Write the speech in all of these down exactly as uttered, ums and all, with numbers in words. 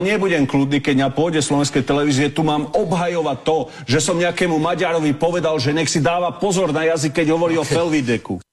Nebudem kľudný, keď na pôde Slovenskej televízie tu mám obhajovať to, že som nejakému Maďarovi povedal, že nech si dáva pozor na jazyk, keď hovorí o Felvideku.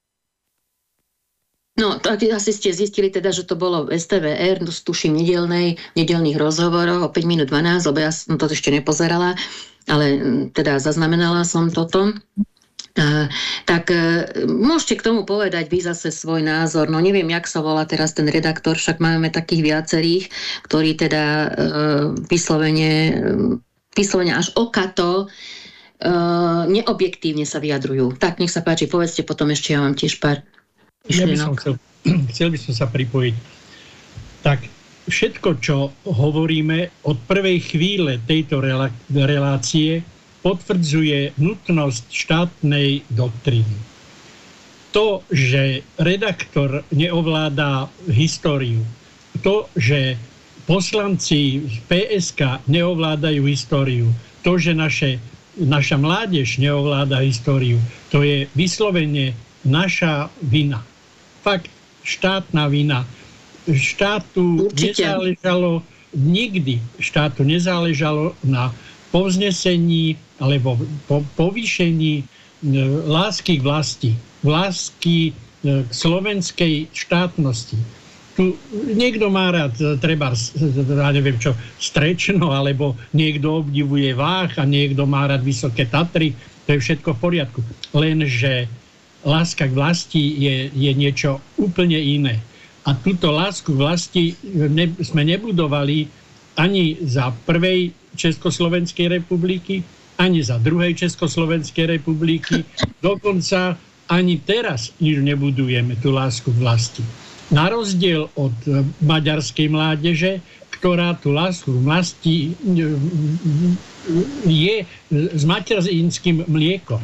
No, tak asi ste zistili teda, že to bolo v es té vé er, no, tuším, nedelnej, nedelných rozhovoroch o päť minút dvanásť, lebo ja som to ešte nepozerala, ale teda zaznamenala som toto. Uh, tak uh, môžete k tomu povedať vy zase svoj názor. No neviem, jak sa volá teraz ten redaktor, však máme takých viacerých, ktorí teda uh, vyslovene, vyslovene až okato uh, neobjektívne sa vyjadrujú. Tak, nech sa páči, povedzte potom ešte, ja mám tiež pár ja by som chcel, chcel by som sa pripojiť. Tak všetko, čo hovoríme od prvej chvíle tejto relá- relácie, potvrdzuje nutnosť štátnej doktríny. To, že redaktor neovládá históriu, to, že poslanci z pé es ká neovládajú históriu, to, že naše, naša mládež neovláda históriu, to je vyslovene naša vina. Fakt, štátna vina. Štátu Určite. nezáležalo, nikdy štátu nezáležalo na povznesení alebo po, povýšení e, lásky k vlasti, lásky e, k slovenskej štátnosti. Tu niekto má rád, treba, ja neviem čo, Strečno, alebo niekto obdivuje Váh a niekto má rád Vysoké Tatry, to je všetko v poriadku. Lenže láska k vlasti je, je niečo úplne iné. A túto lásku k vlasti ne, sme nebudovali ani za prvej Československej republiky, ani za druhej Československej republiky. Dokonca ani teraz nič nebudujeme tú lásku k vlasti. Na rozdiel od maďarskej mládeže, ktorá tú lásku k vlasti je s materinským mliekom.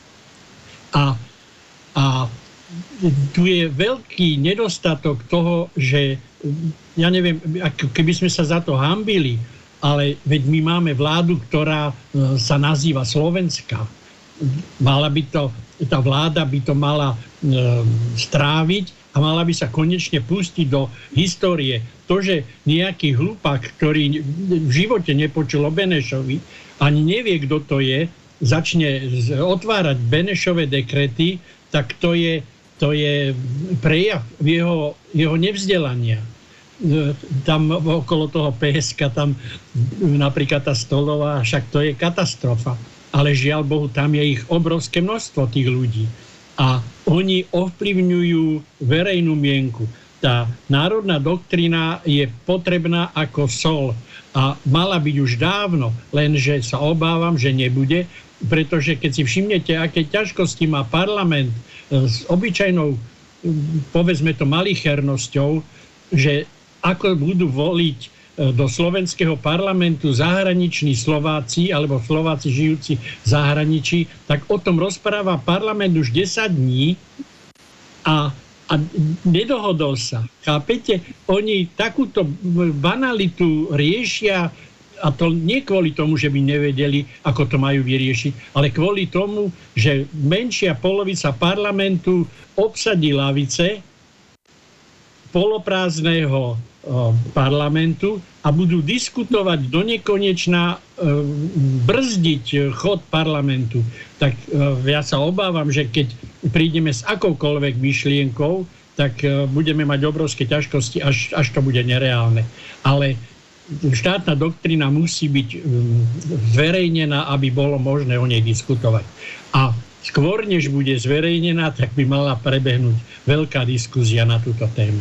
A, a tu je veľký nedostatok toho, že ja neviem, keby sme sa za to hanbili, ale veď my máme vládu, ktorá sa nazýva Slovenská. Mala by to, tá vláda by to mala e, stráviť a mala by sa konečne pustiť do histórie. To, že nejaký hlupák, ktorý v živote nepočul o Benešovi, ani nevie, kto to je, začne otvárať Benešové dekrety, tak to je, to je prejav jeho, jeho nevzdelania. Tam okolo toho pé es ká, tam napríklad tá Stolová, však to je katastrofa. Ale žiaľ Bohu, tam je ich obrovské množstvo tých ľudí. A oni ovplyvňujú verejnú mienku. Tá národná doktrína je potrebná ako sol. A mala byť už dávno, lenže sa obávam, že nebude, pretože keď si všimnete, aké ťažkosti má parlament s obyčajnou, povedzme to, malichernosťou, že ako budú voliť do slovenského parlamentu zahraniční Slováci alebo Slováci žijúci v zahraničí, tak o tom rozpráva parlament už desať dní a, a nedohodol sa. Chápete? Oni takúto banalitu riešia, a to nie kvôli tomu, že by nevedeli, ako to majú vyriešiť, ale kvôli tomu, že menšia polovica parlamentu obsadí lavice poloprázdneho parlamentu a budú diskutovať do nekonečna, brzdiť chod parlamentu. Tak ja sa obávam, že keď prídeme s akoukoľvek myšlienkou, tak budeme mať obrovské ťažkosti, až, až to bude nereálne. Ale štátna doktrína musí byť zverejnená, aby bolo možné o nej diskutovať. A skôr, než bude zverejnená, tak by mala prebehnúť veľká diskusia na túto tému.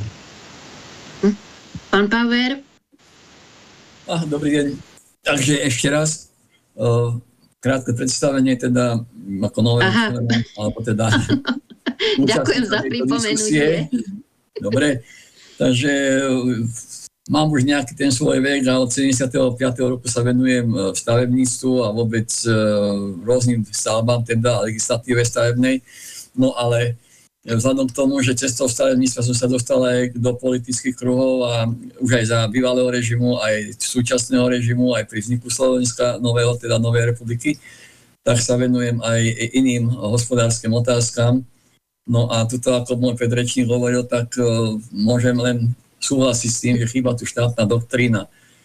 Pán Pauer? Ah, dobrý deň. Takže ešte raz, uh, krátke predstavenie, teda ako nové, alebo teda... Ďakujem za pripomenutie. Dobre, takže uh, mám už nejaký ten svoj vek, ale od sedemdesiateho piateho roku sa venujem uh, stavebníctvu a vôbec uh, rôznym stavbám, teda legislatíve stavebnej. No ale vzhľadom k tomu, že cestou stavebníctva som sa dostal aj do politických kruhov a už aj za bývalého režimu, aj súčasného režimu, aj pri vzniku Slovenska nového, teda Novej republiky, tak sa venujem aj iným hospodárskym otázkam. No a tuto, ako môj predrečník hovoril, tak uh, môžem len súhlasiť s tým, že chýba tu štátna doktrína.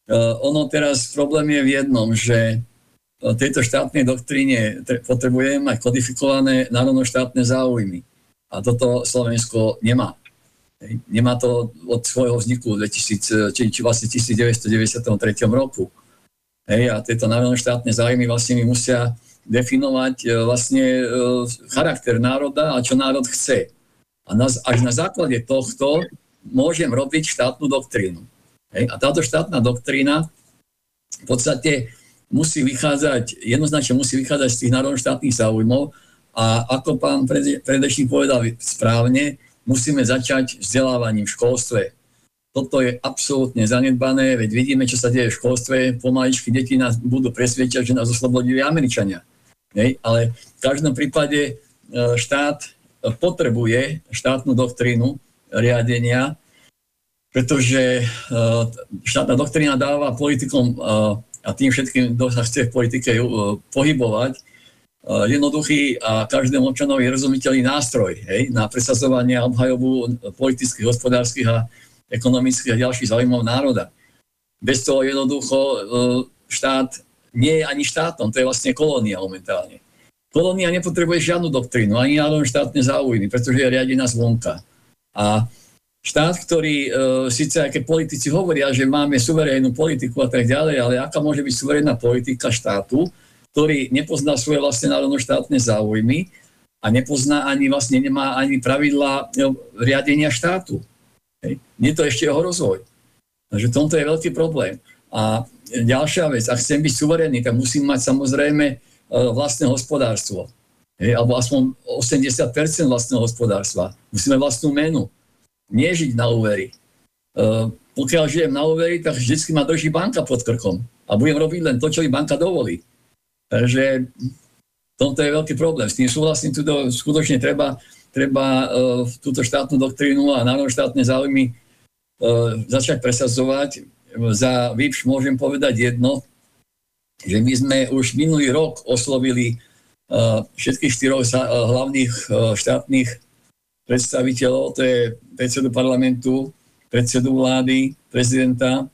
ono teraz problém je v jednom, že v tejto štátnej doktríne potrebujeme mať kodifikované národno-štátne záujmy. A toto Slovensko nemá. Nemá to od svojho vzniku v dvetisíc, či, či vlastne devätnásťstodeväťdesiattri roku. Hej, a tieto národno-štátne záujmy vlastne mi musia definovať vlastne charakter národa a čo národ chce. A na, až na základe tohto môžem robiť štátnu doktrínu. Hej, a táto štátna doktrína v podstate musí vychádzať, jednoznačne musí vychádzať z tých národno-štátnych záujmov a ako pán predrečník povedal správne, musíme začať vzdelávaním v školstve. Toto je absolútne zanedbané, veď vidíme, čo sa deje v školstve, pomaličky deti nás budú presviečať, že nás oslobodili Američania. Hej, ale v každom prípade štát potrebuje štátnu doktrínu riadenia, pretože štátna doktrína dáva politikom a tým všetkým, kto sa chce v politike pohybovať, jednoduchý a každému občanovi rozumiteľný nástroj, hej, na presadzovanie a obhajobu politických, hospodárskych a ekonomických a ďalších záujmov národa. Bez toho jednoducho štát nie je ani štátom, to je vlastne kolónia momentálne. Kolónia nepotrebuje žiadnu doktrínu, ani národno-štátne záujmy, pretože je riadená zvonka. A štát, ktorý e, síce aj keď politici hovoria, že máme suverénnu politiku a tak ďalej, ale aká môže byť suverénna politika štátu, ktorý nepozná svoje vlastné národno-štátne záujmy a nepozná ani vlastne, nemá ani pravidlá riadenia štátu. Hej. Nie to ešte jeho rozvoj. Takže tomto je veľký problém. A ďalšia vec, ak chcem byť suverénny, tak musím mať samozrejme vlastné hospodárstvo. Hej, alebo aspoň osemdesiat percent vlastného hospodárstva. Musíme vlastnú menu. Nie žiť na úvery. Uh, pokiaľ žijem na úvery, tak vždycky ma drží banka pod krkom. A budem robiť len to, čo mi banka dovolí. Takže tomto je veľký problém. S tým súhlasím, tuto skutočne treba, treba uh, túto štátnu doktrínu a národno-štátne záujmy uh, začať presadzovať. Za výpš môžem povedať jedno, že my sme už minulý rok oslovili uh, všetkých štyroch uh, hlavných uh, štátnych predstaviteľov, to je predsedu parlamentu, predsedu vlády, prezidenta,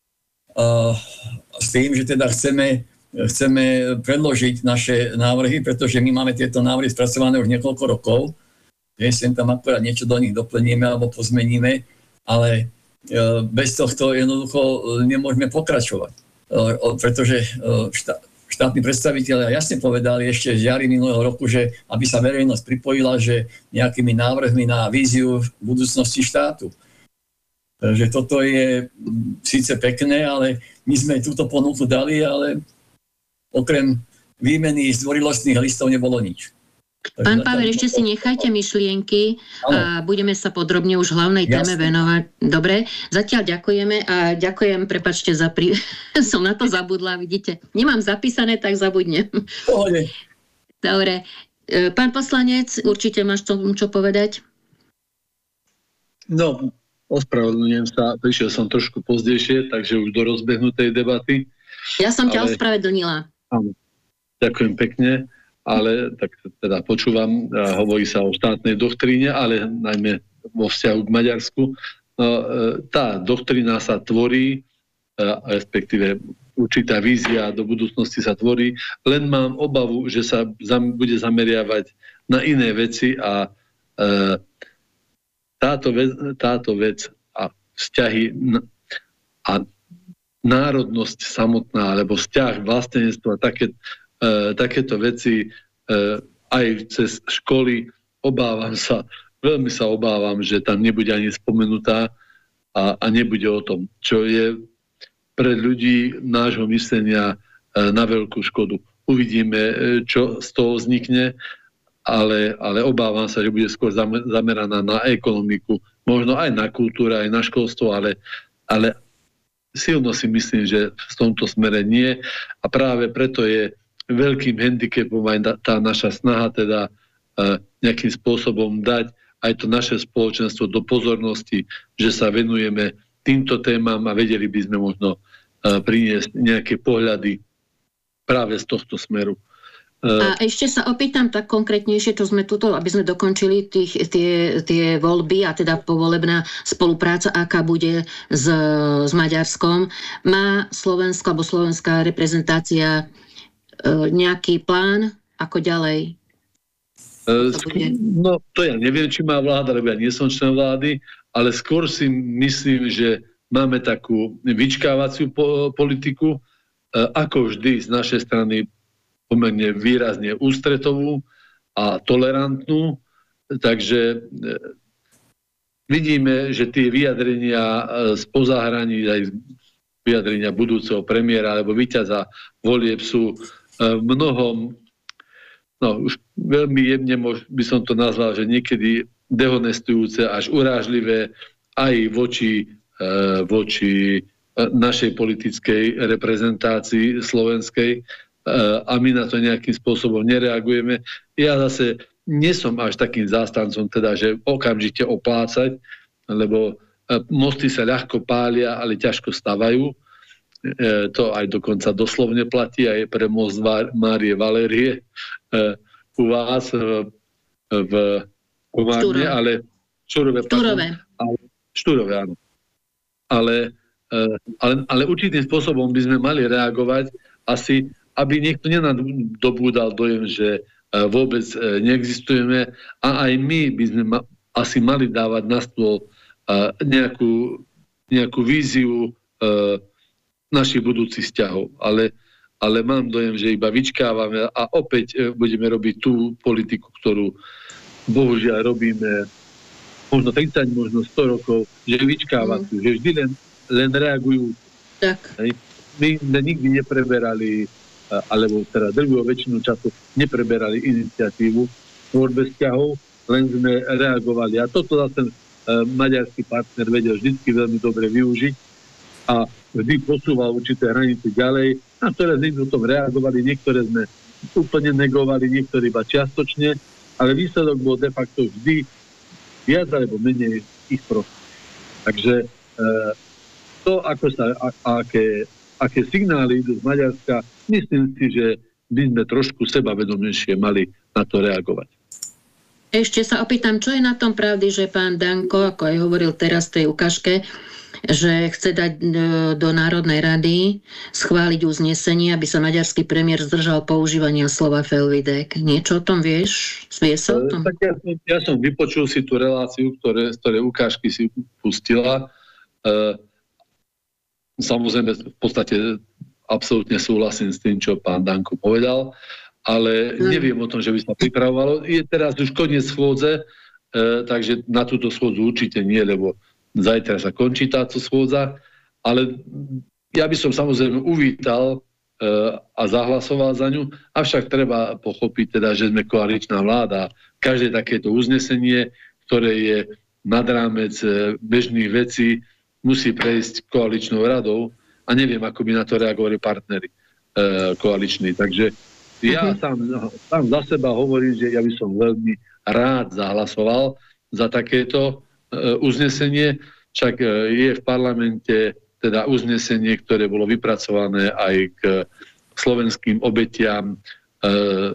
uh, s tým, že teda chceme, chceme predložiť naše návrhy, pretože my máme tieto návrhy spracované už niekoľko rokov. Je, sem tam akorát niečo do nich doplníme alebo pozmeníme, ale uh, bez tohto jednoducho nemôžeme pokračovať. Uh, pretože uh, štát, štátni predstavitelia jasne povedali ešte z jary minulého roku, že aby sa verejnosť pripojila, že nejakými návrhmi na víziu budúcnosti štátu. Takže toto je síce pekné, ale my sme túto ponuku dali, ale okrem výmeny zdvorilostných listov nebolo nič. Pán Pavel, ešte si nechajte myšlienky a budeme sa podrobne už hlavnej téme venovať. Dobre, zatiaľ ďakujeme a ďakujem, prepáčte, za pri... som na to zabudla, vidíte. Nemám zapísané, tak zabudnem. Pohode. Dobre. Pán poslanec, určite máš čo, čo povedať? No, ospravedlňujem sa, prišiel som trošku pozdejšie, takže už do rozbehnutej debaty. Ja som ťa ale... ospravedlnila. Áno, ďakujem pekne. Ale tak teda počúvam, hovorí sa o štátnej doktríne, ale najmä vo vzťahu k Maďarsku. Tá doktrína sa tvorí, respektíve určitá vízia do budúcnosti sa tvorí, len mám obavu, že sa bude zameriavať na iné veci a táto vec, táto vec a vzťahy a národnosť samotná, alebo vzťah, vlastenectvo a také Uh, takéto veci uh, aj cez školy, obávam sa, veľmi sa obávam, že tam nebude ani spomenutá a, a nebude o tom, čo je pre ľudí nášho myslenia uh, na veľkú škodu. Uvidíme, uh, čo z toho vznikne, ale, ale obávam sa, že bude skôr zameraná na ekonomiku, možno aj na kultúru, aj na školstvo, ale, ale silno si myslím, že v tomto smere nie a práve preto je veľkým handicapom aj tá naša snaha teda uh, nejakým spôsobom dať aj to naše spoločenstvo do pozornosti, že sa venujeme týmto témam a vedeli by sme možno uh, priniesť nejaké pohľady práve z tohto smeru. A ešte sa opýtam tak konkrétnejšie, čo sme tuto, aby sme dokončili tých, tie, tie voľby a teda povolebná spolupráca, aká bude s, s Maďarskom. Má Slovensko alebo slovenská reprezentácia e, nejaký plán, ako ďalej? To no to ja neviem, či má vláda, lebo ja nie som člen vlády, ale skôr si myslím, že máme takú vyčkávaciu po, politiku, e, ako vždy z našej strany pomerne výrazne ústretovú a tolerantnú. Takže e, vidíme, že tie vyjadrenia e, z pozáhraní, aj vyjadrenia budúceho premiéra alebo víťaza volieb sú e, mnohom, no už veľmi jemne mož, by som to nazval, že niekedy dehonestujúce až urážlivé aj voči, e, voči e, našej politickej reprezentácii slovenskej, a my na to nejakým spôsobom nereagujeme. Ja zase nie som až takým zástancom, teda, že okamžite oplácať, lebo mosty sa ľahko pália, ale ťažko stavajú. E, to aj dokonca doslovne platí aj pre most Márie Valérie e, u vás v, v Komárne, ale Štúrove. Štúrove. Štúrove, áno. Ale, e, ale, ale určitým spôsobom by sme mali reagovať asi, aby niekto nenadobúdal dojem, že vôbec neexistujeme a aj my by sme ma- asi mali dávať na stôl nejakú, nejakú víziu našich budúcich vzťahov. Ale, ale mám dojem, že iba vyčkávame a opäť budeme robiť tú politiku, ktorú bohužiaľ robíme možno tridsať, možno sto rokov, že vyčkávajú, mm. že vždy len, len reagujú. Tak. My sme nikdy nepreberali alebo teda drvivú väčšinu času nepreberali iniciatívu tvorbe vzťahov, len sme reagovali. A toto zase e, maďarský partner vedel vždy veľmi dobre využiť a vždy posúval určité hranice ďalej. A ktoré z nich o tom reagovali, niektoré sme úplne negovali, niektorí iba čiastočne, ale výsledok bol de facto vždy viac alebo menej ich prospech. Takže e, to, ako sa, a, aké aké signály idú z Maďarska, myslím si, že by sme trošku sebavedomejšie mali na to reagovať. Ešte sa opýtam, čo je na tom pravdy, že pán Danko, ako aj hovoril teraz v tej ukážke, že chce dať do Národnej rady schváliť uznesenie, aby sa maďarský premiér zdržal používania slova felvidek. Niečo o tom vieš? Vie sa o tom? Tak ja, ja som vypočul si tú reláciu, ktoré, z ktorej ukážky si pustila. Uh, Samozrejme, v podstate absolútne súhlasím s tým, čo pán Danko povedal, ale neviem o tom, že by sa pripravovalo. Je teraz už koniec schôdze, e, takže na túto schôdzu určite nie, lebo zajtra sa končí táto schôdza, ale ja by som samozrejme uvítal e, a zahlasoval za ňu, avšak treba pochopiť teda, že sme koaličná vláda. Každé takéto uznesenie, ktoré je nad rámec e, bežných vecí, musí prejsť koaličnou radou a neviem, ako by na to reagovali partneri e, koaliční. Takže ja uh-huh. sám, sám za seba hovorím, že ja by som veľmi rád zahlasoval za takéto e, uznesenie. Však e, je v parlamente teda uznesenie, ktoré bolo vypracované aj k slovenským obetiam e,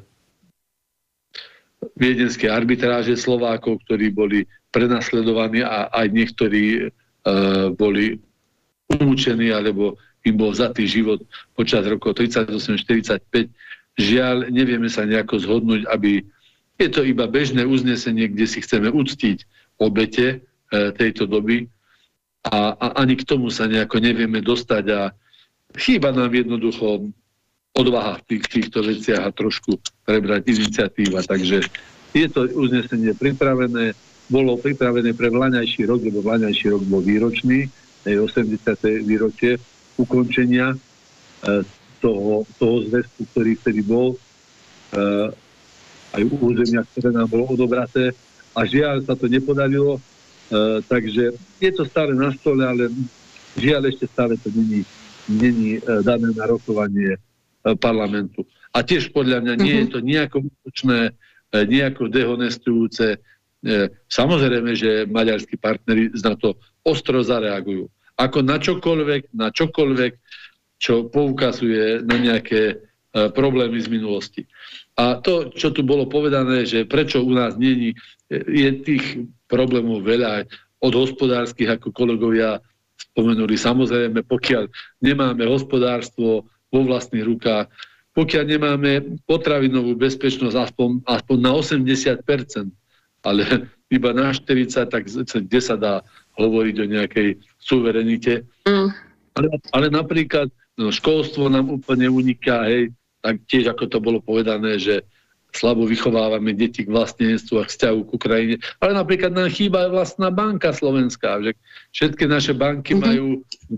viedenskej arbitráže Slovákov, ktorí boli prenasledovaní a aj niektorí Uh, boli umúčení, alebo im bol vzatý život počas rokov tridsaťosem štyridsaťpäť. Žiaľ, nevieme sa nejako zhodnúť, aby je to iba bežné uznesenie, kde si chceme uctiť obete uh, tejto doby a, a ani k tomu sa nejako nevieme dostať a chýba nám jednoducho odvaha v tých, týchto veciach a trošku prebrať iniciatíva. Takže je to uznesenie pripravené, bolo pripravené pre vlaňajší rok, lebo vlaňajší rok bol výročný, osemdesiate výročie ukončenia e, toho, toho zväzku, ktorý vtedy bol, e, aj u územia, ktoré nám bolo odobraté. A žiaľ sa to nepodarilo, e, takže je to stále na stole, ale žiaľ ešte stále to není, není e, dané na rokovanie e, parlamentu. A tiež podľa mňa nie je to nejako útočné, e, nejako dehonestujúce. Samozrejme, že maďarskí partneri na to ostro zareagujú. Ako na čokoľvek, na čokoľvek, čo poukazuje na nejaké problémy z minulosti. A to, čo tu bolo povedané, že prečo u nás nie je tých problémov veľa od hospodárskych, ako kolegovia spomenuli. Samozrejme, pokiaľ nemáme hospodárstvo vo vlastných rukách, pokiaľ nemáme potravinovú bezpečnosť aspoň, aspoň na osemdesiat percent, ale iba na štyridsať, tak kde sa dá hovoriť o nejakej suverenite. Mm. Ale, ale napríklad no, školstvo nám úplne uniká, hej, tak tiež ako to bolo povedané, že slabo vychovávame deti k vlastníctvu a k vzťahu k Ukrajine. Ale napríklad nám chýba aj vlastná banka slovenská, že všetky naše banky mm-hmm. majú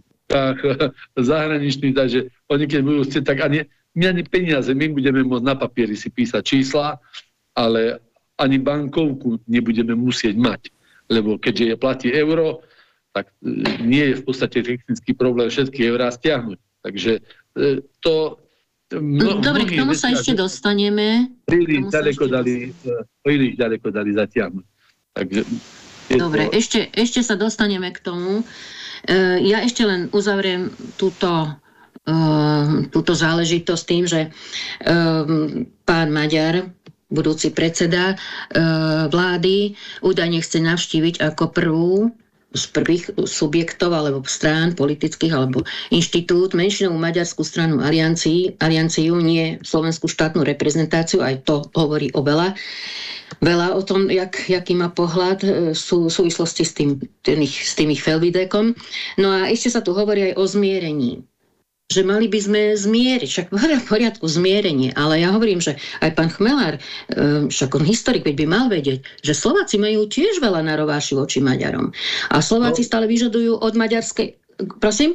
zahraničný, takže oni keď budú chcieť, tak ani, my ani peniaze, my budeme môcť na papieri si písať čísla, ale ani bankovku nebudeme musieť mať. Lebo keďže je platí euro, tak nie je v podstate technický problém všetky eurá stiahnuť. Takže to... Mno, Dobre, k tomu sa ešte dostaneme. Príliš ďaleko, dali, príliš ďaleko dali zatiahnuť. Takže Dobre, to... ešte, ešte sa dostaneme k tomu. Uh, ja ešte len uzavriem túto, uh, túto záležitosť tým, že uh, pán Maďar, budúci predseda uh, vlády, údajne chce navštíviť ako prvú z prvých subjektov alebo strán politických alebo inštitút menšinovú maďarskú stranu Aliancii, Alianciu, nie slovenskú štátnu reprezentáciu, aj to hovorí o veľa. Veľa o tom, jak, jaký má pohľad sú v súvislosti s tým, tým, s tým ich Felvidékom. No a ešte sa tu hovorí aj o zmierení. Že mali by sme zmieriť, však v poriadku zmierenie, ale ja hovorím, že aj pán Chmelár, však on historik, veď by mal vedieť, že Slováci majú tiež veľa na rováši voči Maďarom. A Slováci no. stále vyžadujú od maďarskej... Prosím?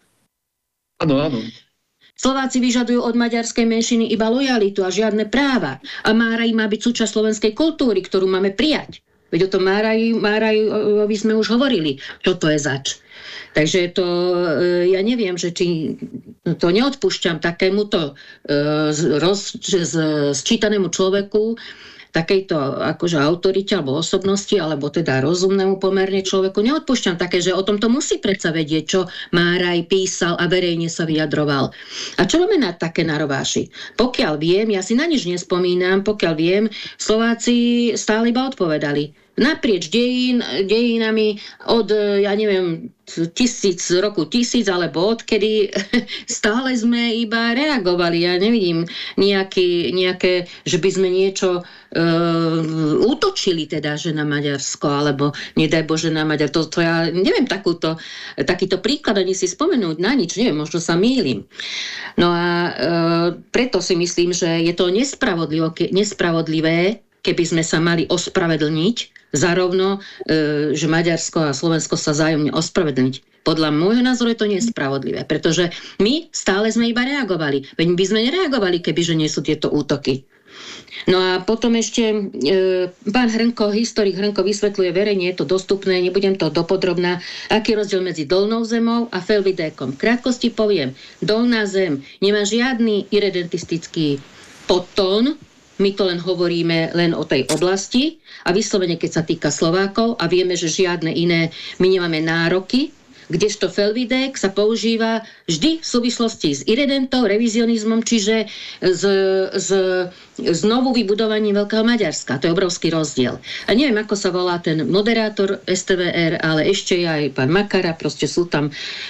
Áno, áno. Slováci vyžadujú od maďarskej menšiny iba lojalitu a žiadne práva. A Máraj má byť súčasť slovenskej kultúry, ktorú máme prijať. Veď o tom Márajovi Máraj, sme už hovorili, čo to je zač. Takže to, ja neviem, že či to neodpúšťam takémuto roz, sčítanému človeku, takejto akože autorite alebo osobnosti, alebo teda rozumnému pomerne človeku, neodpúšťam také, že o tomto musí predsa vedieť, čo Máraj písal a verejne sa vyjadroval. A čo máme na také na rováši? Pokiaľ viem, ja si na nič nespomínam, pokiaľ viem, Slováci stále iba odpovedali. Naprieč dejín, dejinami od, ja neviem, tisíc, roku tisíc, alebo odkedy stále sme iba reagovali. Ja nevidím nejaký, nejaké, že by sme niečo uh, útočili teda, že na Maďarsko, alebo nedaj Bože na Maďar. To, to ja neviem takúto, takýto príklad ani si spomenúť na nič, neviem, možno sa mýlim. No a uh, preto si myslím, že je to nespravodlivé, keby sme sa mali ospravedlniť zarovno, e, že Maďarsko a Slovensko sa vzájomne ospravedlniť. Podľa môjho názoru je to nespravodlivé, pretože my stále sme iba reagovali. Veď by sme nereagovali, kebyže nie sú tieto útoky. No a potom ešte e, pán Hrnko, historik Hrnko vysvetľuje verejne, je to dostupné, nebudem to dopodrobná, aký je rozdiel medzi Dolnou zemou a Felvidékom. V krátkosti poviem, Dolná zem nemá žiadny irredentistický podtón, my to len hovoríme len o tej oblasti a vyslovene, keď sa týka Slovákov a vieme, že žiadne iné, my nemáme nároky, kdežto Felvidék sa používa vždy v súvislosti s irredentou, revizionizmom, čiže s, s znovu vybudovaním Veľkého Maďarska. To je obrovský rozdiel. A neviem, ako sa volá ten moderátor es té vé er, ale ešte je aj pán Makara, proste sú tam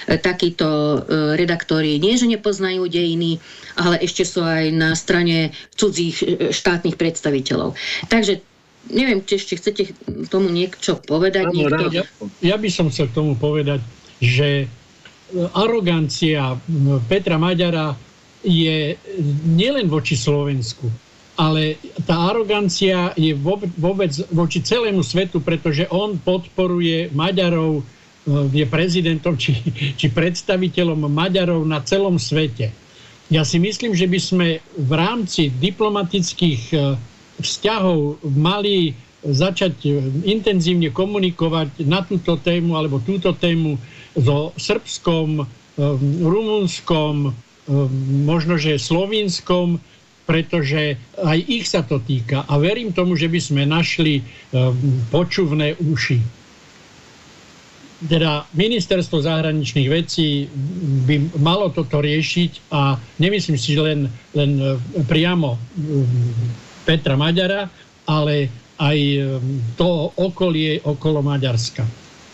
takíto redaktori, nie že nepoznajú dejiny, ale ešte sú aj na strane cudzích štátnych predstaviteľov. Takže neviem, či ešte chcete tomu niečo povedať. Niekto... Ja, ja by som chcel k tomu povedať, že arogancia Petra Maďara je nielen voči Slovensku, ale tá arogancia je vôbec voči celému svetu, pretože on podporuje Maďarov, je prezidentom či, či predstaviteľom Maďarov na celom svete. Ja si myslím, že by sme v rámci diplomatických vzťahov mali začať intenzívne komunikovať na túto tému alebo túto tému so Srbskom, Rumunskom, možno že Slovinskom, pretože aj ich sa to týka. A verím tomu, že by sme našli počúvne uši. teda ministerstvo zahraničných vecí by malo toto riešiť a nemyslím si len, len priamo Petra Maďara, ale aj to okolie okolo Maďarska.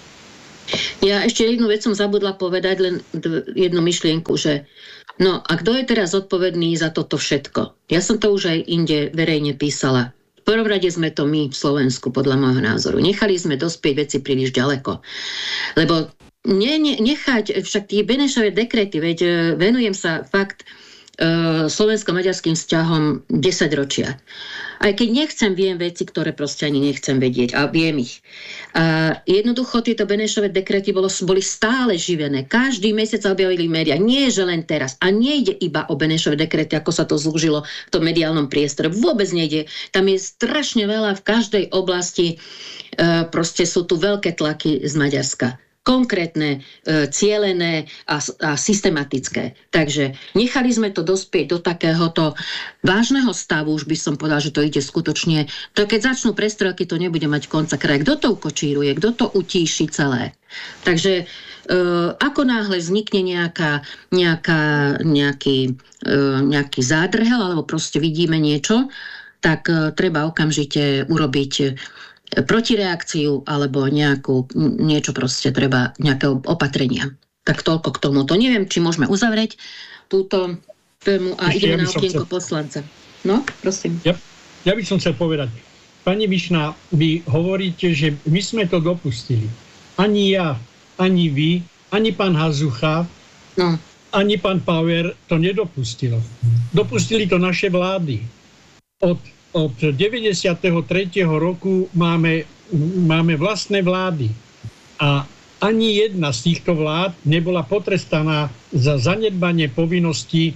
Ja ešte jednu vec som zabudla povedať, len jednu myšlienku, že no a kto je teraz zodpovedný za toto všetko? Ja som to už aj inde verejne písala. V prvom rade sme to my v Slovensku, podľa môjho názoru. Nechali sme dospieť veci príliš ďaleko. Lebo ne, ne, nechať však tie Benešové dekrety, veď venujem sa fakt uh, slovensko-maďarským vzťahom desaťročia. Aj keď nechcem, viem veci, ktoré proste ani nechcem vedieť a viem ich. A jednoducho tieto Benešové dekrety bolo, boli stále živené. Každý mesiac sa objavili v médiách. Nie, že len teraz. A nejde iba o Benešové dekrety, ako sa to zúžilo v tom mediálnom priestore. Vôbec nejde. Tam je strašne veľa v každej oblasti. E, proste sú tu veľké tlaky z Maďarska. Konkrétne, e, cielené a, a systematické. Takže nechali sme to dospieť do takéhoto vážneho stavu, už by som povedal, že to ide skutočne. To keď začnú prestrelky, to nebude mať konca kraja. Kto to ukočíruje, kto to utíši celé. Takže e, ako náhle vznikne nejaká, nejaká, nejaký, e, nejaký zádrhel, alebo proste vidíme niečo, tak e, treba okamžite urobiť protireakciu alebo nejakú, niečo proste treba, nejaké opatrenia. Tak toľko k tomu. To neviem, či môžeme uzavrieť túto tému a Ešte ideme ja na okienko chcel... poslanca. No, prosím. Ja, ja by som chcel povedať. Pani Višná, vy hovoríte, že my sme to dopustili. Ani ja, ani vy, ani pán Hazucha, no. ani pán Power to nedopustilo. Dopustili to naše vlády. Od Od deväťdesiattri roku máme, máme vlastné vlády a ani jedna z týchto vlád nebola potrestaná za zanedbanie povinností,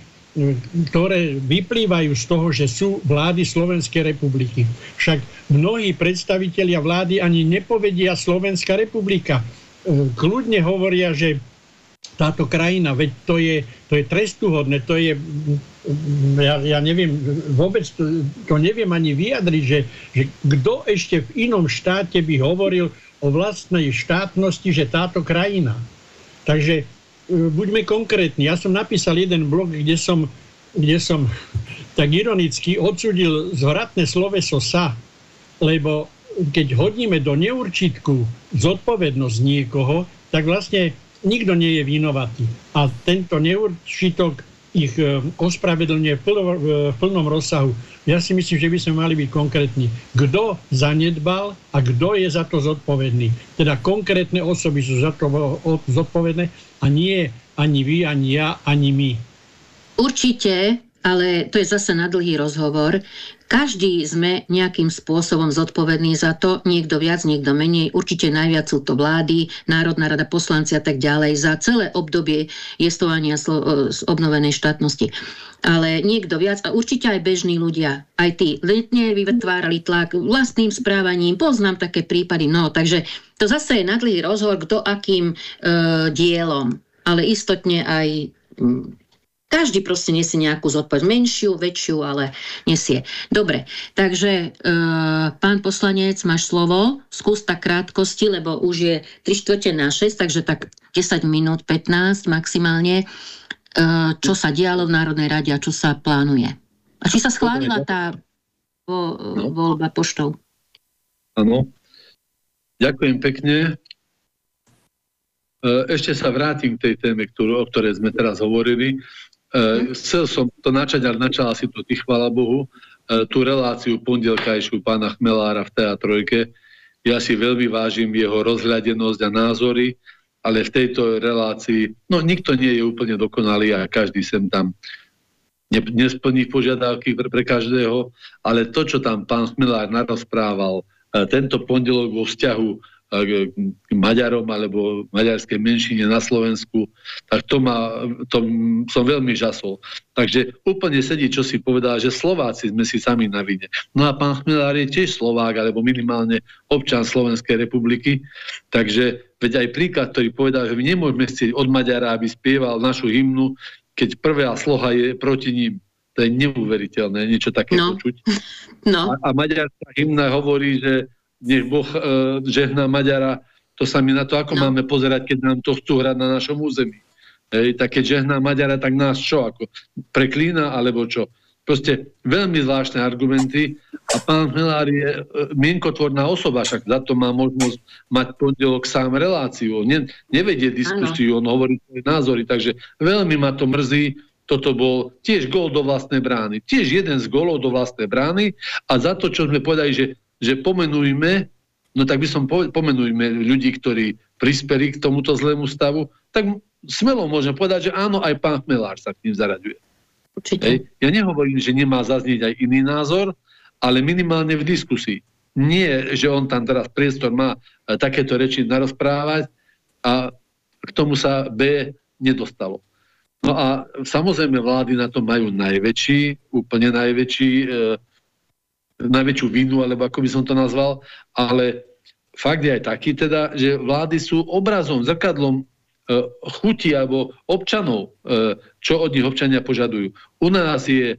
ktoré vyplývajú z toho, že sú vlády Slovenskej republiky. Však mnohí predstavitelia vlády ani nepovedia Slovenská republika. Kľudne hovoria, že táto krajina, veď to je, to je trestuhodné, to je, ja, ja neviem, vôbec to, to neviem ani vyjadriť, že, že kto ešte v inom štáte by hovoril o vlastnej štátnosti, že táto krajina. Takže buďme konkrétni. Ja som napísal jeden blog, kde som, kde som tak ironicky odsúdil zvratné sloveso sa, lebo keď hodíme do neurčitku zodpovednosť niekoho, tak vlastne nikto nie je vinovatý. A tento neurčitok ich ospravedlňuje v, plno, v plnom rozsahu. Ja si myslím, že by sme mali byť konkrétni. Kto zanedbal a kto je za to zodpovedný. Teda konkrétne osoby sú za to zodpovedné a nie ani vy, ani ja, ani my. Určite, ale to je zase na dlhý rozhovor. Každý sme nejakým spôsobom zodpovedný za to, niekto viac, niekto menej, určite najviac sú to vlády, Národná rada, poslanci a tak ďalej, za celé obdobie jestvovania obnovenej štátnosti. Ale niekto viac a určite aj bežní ľudia, aj tí letne vytvárali tlak vlastným správaním, poznám také prípady, no, takže to zase je na dlhý rozhovor, kto akým e, dielom, ale istotne aj každý proste nesie nejakú zodpovednosť, menšiu, väčšiu, ale nesie. Dobre, takže e, pán poslanec, máš slovo, skús tak krátkosti, lebo už je tri štvrte na šesť, takže tak desať minút, pätnásť maximálne, e, čo sa dialo v Národnej rade a čo sa plánuje. A či sa schválila tá vo, no. voľba poštou? Áno. Ďakujem pekne. Ešte sa vrátim k tej téme, ktorú, o ktorej sme teraz hovorili. Uh, chcel som to načať, ale načala si to ty, chvála Bohu, uh, tú reláciu pondelkajšiu pána Chmelára v té á tri. Ja si veľmi vážim jeho rozhľadenosť a názory, ale v tejto relácii, no nikto nie je úplne dokonalý a každý sem tam ne, nesplní požiadavky pre, pre každého, ale to, čo tam pán Chmelár narozprával uh, tento pondelok vo vzťahu k Maďarom alebo maďarskej menšine na Slovensku, tak to, ma, to som veľmi žasol. Takže úplne sedí, čo si povedal, že Slováci sme si sami na vine. No a pán Chmelár je tiež Slovák, alebo minimálne občan Slovenskej republiky, takže veď aj príklad, ktorý povedal, že my nemôžeme chcieť od Maďara, aby spieval našu hymnu, keď prvá sloha je proti ním. To je neuveriteľné, niečo také no. počuť. No. A, a maďarská hymna hovorí, že nech Boh e, žehná Maďara To sa mi na to, ako No. máme pozerať, keď nám to chcú hrať na našom území. Hej, tak keď žehná Maďara, tak nás čo? Ako preklína, alebo čo? Proste veľmi zvláštne argumenty a pán Chmelár je e, mienkotvorná osoba, však za to má možnosť mať pondelok sám reláciu. Ne, nevedie diskusiu, on hovorí svoje názory, takže veľmi ma to mrzí. Toto bol tiež gól do vlastnej brány. Tiež jeden z gólov do vlastnej brány a za to, čo sme povedali, že, že pomenujme, no tak by som povedal, pomenujme ľudí, ktorí prispeli k tomuto zlému stavu, tak smelo môžem povedať, že áno, aj pán Chmelár sa k ním zaraďuje. Určite. Hej. Ja nehovorím, že nemá zaznieť aj iný názor, ale minimálne v diskusii. Nie, že on tam teraz priestor má e, takéto reči narozprávať a k tomu sa B nedostalo. No a samozrejme vlády na to majú najväčší, úplne najväčší, e, najväčšiu vinu, alebo ako by som to nazval, ale fakt je aj taký teda, že vlády sú obrazom, zrkadlom chuti alebo občanov, čo od nich občania požadujú. U nás je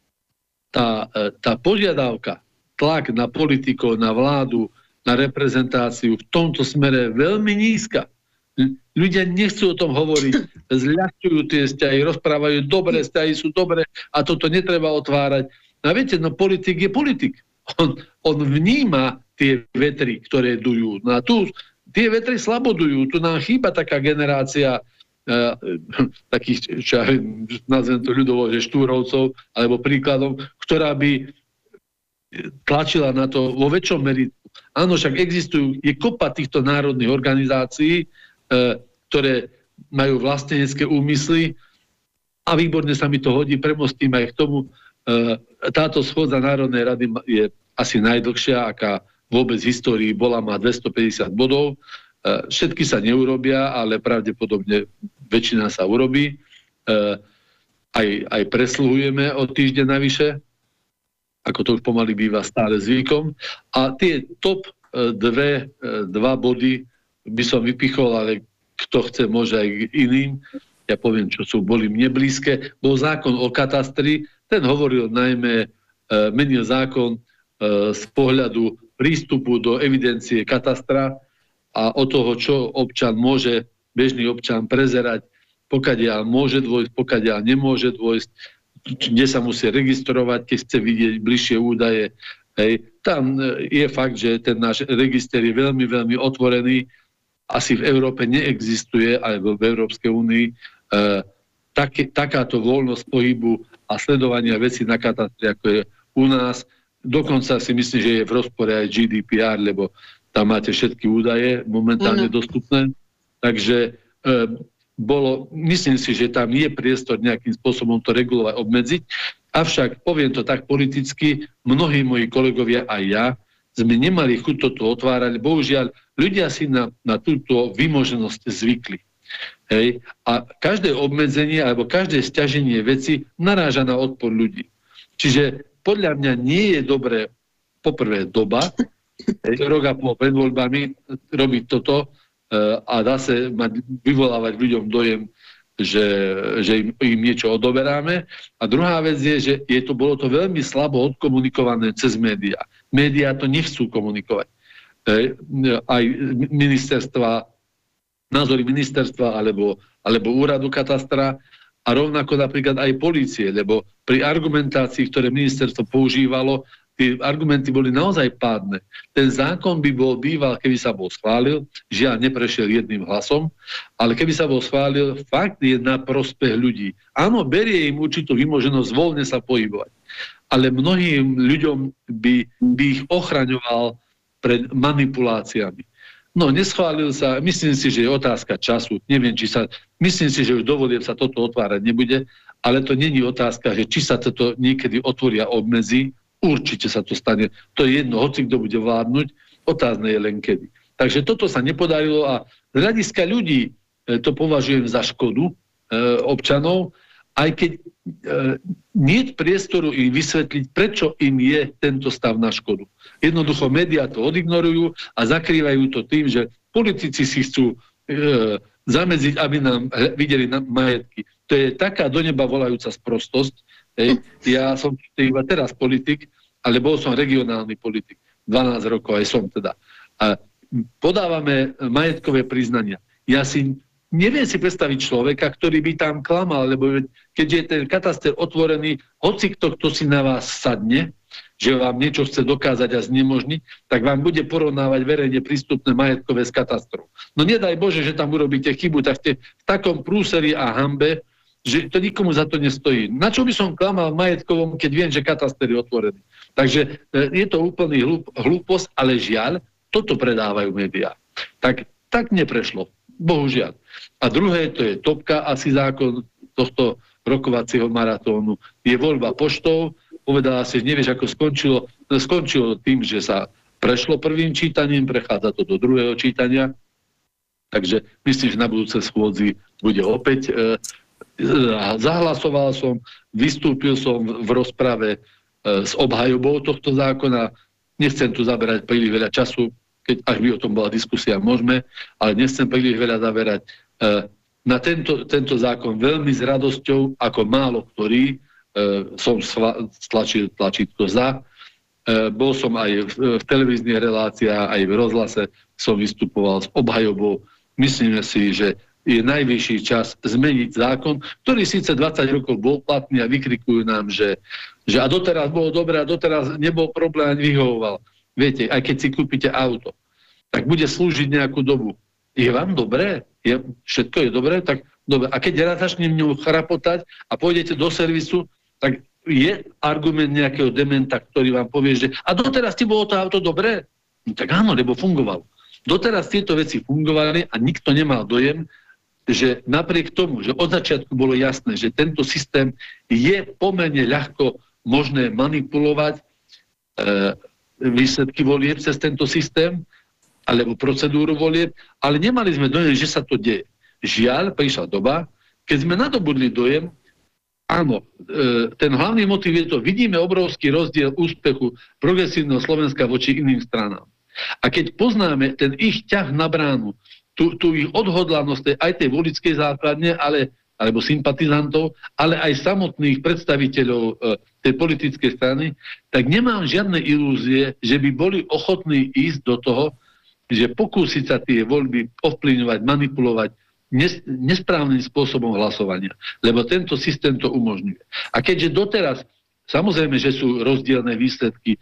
tá, tá požiadavka, tlak na politikov, na vládu, na reprezentáciu v tomto smere veľmi nízka. Ľudia nechcú o tom hovoriť, zľahčujú tie vzťahy, rozprávajú, dobré vzťahy sú dobré a toto netreba otvárať. A viete, no politik je politik. On, on vníma tie vetry, ktoré dujú. No a tu tie vetry slabodujú. Tu nám chýba taká generácia uh, takých, čo ja nazvem to ľudovo, že štúrovcov, alebo príkladom, ktorá by tlačila na to vo väčšom meritku. Áno, však existujú, je kopa týchto národných organizácií, uh, ktoré majú vlastenecké úmysly a výborne sa mi to hodí, premostím aj k tomu. Uh, táto schôdza Národnej rady je asi najdlhšia, aká vôbec v histórii bola, má dvestopäťdesiat bodov. Všetky sa neurobia, ale pravdepodobne väčšina sa urobí. Aj, aj presluhujeme o týždeň navyše, ako to už pomaly býva stále zvykom. A tie top dve, dva body by som vypichol, ale kto chce, môže aj k iným. Ja poviem, čo sú, boli mne blízke. Bol zákon o katastri, ten hovoril najmä, menil zákon z pohľadu prístupu do evidencie katastra a od toho, čo občan môže, bežný občan prezerať, pokiaľ môže dôjsť, pokiaľ nemôže dôjsť, kde sa musí registrovať, keď chce vidieť bližšie údaje. Hej. Tam je fakt, že ten náš register je veľmi, veľmi otvorený. Asi v Európe neexistuje, alebo v Európskej únii, e, tak, takáto voľnosť pohybu a sledovania vecí na katastri, ako je u nás. Dokonca si myslím, že je v rozpore aj G D P R, lebo tam máte všetky údaje momentálne mm. dostupné. Takže e, bolo, myslím si, že tam je priestor nejakým spôsobom to regulovať, obmedziť. Avšak, poviem to tak politicky, mnohí moji kolegovia aj ja sme nemali chuť toto otvárať. Bohužiaľ, ľudia si na, na túto vymoženosť zvykli. Hej? A každé obmedzenie alebo každé sťaženie veci naráža na odpor ľudí. Čiže podľa mňa nie je dobré poprvé doba, rok a pol pred voľbami robiť toto uh, a dá sa mať, vyvolávať ľuďom dojem, že, že im, im niečo odoberáme. A druhá vec je, že je to, bolo to veľmi slabo odkomunikované cez médiá. Médiá to nechcú komunikovať. E, aj ministerstva, názory ministerstva alebo, alebo úradu katastra a rovnako napríklad aj polície, lebo pri argumentácii, ktoré ministerstvo používalo, tie argumenty boli naozaj pádne. Ten zákon by bol býval, keby sa bol schválil, žiaľ neprešiel jedným hlasom, ale keby sa bol schválil, fakt je na prospech ľudí. Áno, berie im určitú vymoženosť voľne sa pohybovať, ale mnohým ľuďom by, by ich ochraňoval pred manipuláciami. No, neschválil sa, myslím si, že je otázka času, neviem, či sa, myslím si, že už dovolieb sa toto otvárať nebude, ale to není otázka, že či sa toto niekedy otvoria, obmedzí, určite sa to stane. To je jedno, hoci kto bude vládnuť, otázne je len kedy. Takže toto sa nepodarilo a z hľadiska ľudí to považujem za škodu e, občanov, aj keď e, nie je priestoru im vysvetliť, prečo im je tento stav na škodu. Jednoducho médiá to odignorujú a zakrývajú to tým, že politici si chcú e, zamedziť, aby nám videli na majetky. To je taká do neba volajúca sprostosť. Hej. Ja som iba teraz politik, ale bol som regionálny politik. dvanásť rokov aj som teda. A podávame majetkové priznania. Ja si neviem si predstaviť človeka, ktorý by tam klamal, lebo keď je ten kataster otvorený, hoci kto, kto si na vás sadne, že vám niečo chce dokázať a znemožniť, tak vám bude porovnávať verejne prístupné majetkové s katastrou. No nedaj Bože, že tam urobíte chybu, tak ste v takom prúseri a hanbe, že to nikomu za to nestojí. Na čo by som klamal majetkovom, keď viem, že kataster je otvorený? Takže je to úplný hlup, hlúposť, ale žiaľ, toto predávajú médiá. Tak, tak neprešlo. Bohužiaľ. A druhé, to je topka, asi zákon tohto rokovacieho maratónu, je voľba poštou. Povedala si, že nevieš, ako skončilo. Skončilo tým, že sa prešlo prvým čítaním, prechádza to do druhého čítania. Takže myslím, že na budúce schôdzi bude opäť. E, zahlasoval som, vystúpil som v rozprave e, s obhajobou tohto zákona. Nechcem tu zaberať príliš veľa času, keď až by o tom bola diskusia, môžeme, ale nechcem príliš veľa zaberať. E, na tento, tento zákon veľmi s radosťou, ako málo ktorý, Uh, som sva, stlačil tlačítko za. Uh, bol som aj v, v televíznych reláciách, aj v rozhlase som vystupoval s obhajobou. Myslíme si, že je najvyšší čas zmeniť zákon, ktorý síce dvadsať rokov bol platný a vykrikujú nám, že, že a doteraz bolo dobré a doteraz nebol problém ani vyhovoval. Viete, aj keď si kúpite auto, tak bude slúžiť nejakú dobu. Je vám dobré? Je, všetko je dobré? Tak dobre. A keď raz začnem ňou chrapotať a pôjdete do servisu, tak je argument nejakého dementa, ktorý vám povie, že a doteraz ti bolo to auto dobré? No, tak áno, lebo fungovalo. Doteraz tieto veci fungovali a nikto nemal dojem, že napriek tomu, že od začiatku bolo jasné, že tento systém je pomerne ľahko možné manipulovať e, výsledky volieb cez tento systém, alebo procedúru volieb, ale nemali sme dojem, že sa to deje. Žiaľ, prišla doba, keď sme nadobudli dojem, áno, ten hlavný motiv je to, vidíme obrovský rozdiel úspechu progresívneho Slovenska voči iným stranám. A keď poznáme ten ich ťah na bránu, tú, tú ich odhodlanosť aj tej voličskej základne, ale, alebo sympatizantov, ale aj samotných predstaviteľov tej politickej strany, tak nemám žiadne ilúzie, že by boli ochotní ísť do toho, že pokúsiť sa tie voľby ovplyvňovať, manipulovať, nesprávnym spôsobom hlasovania. Lebo tento systém to umožňuje. A keďže doteraz, samozrejme, že sú rozdielne výsledky e,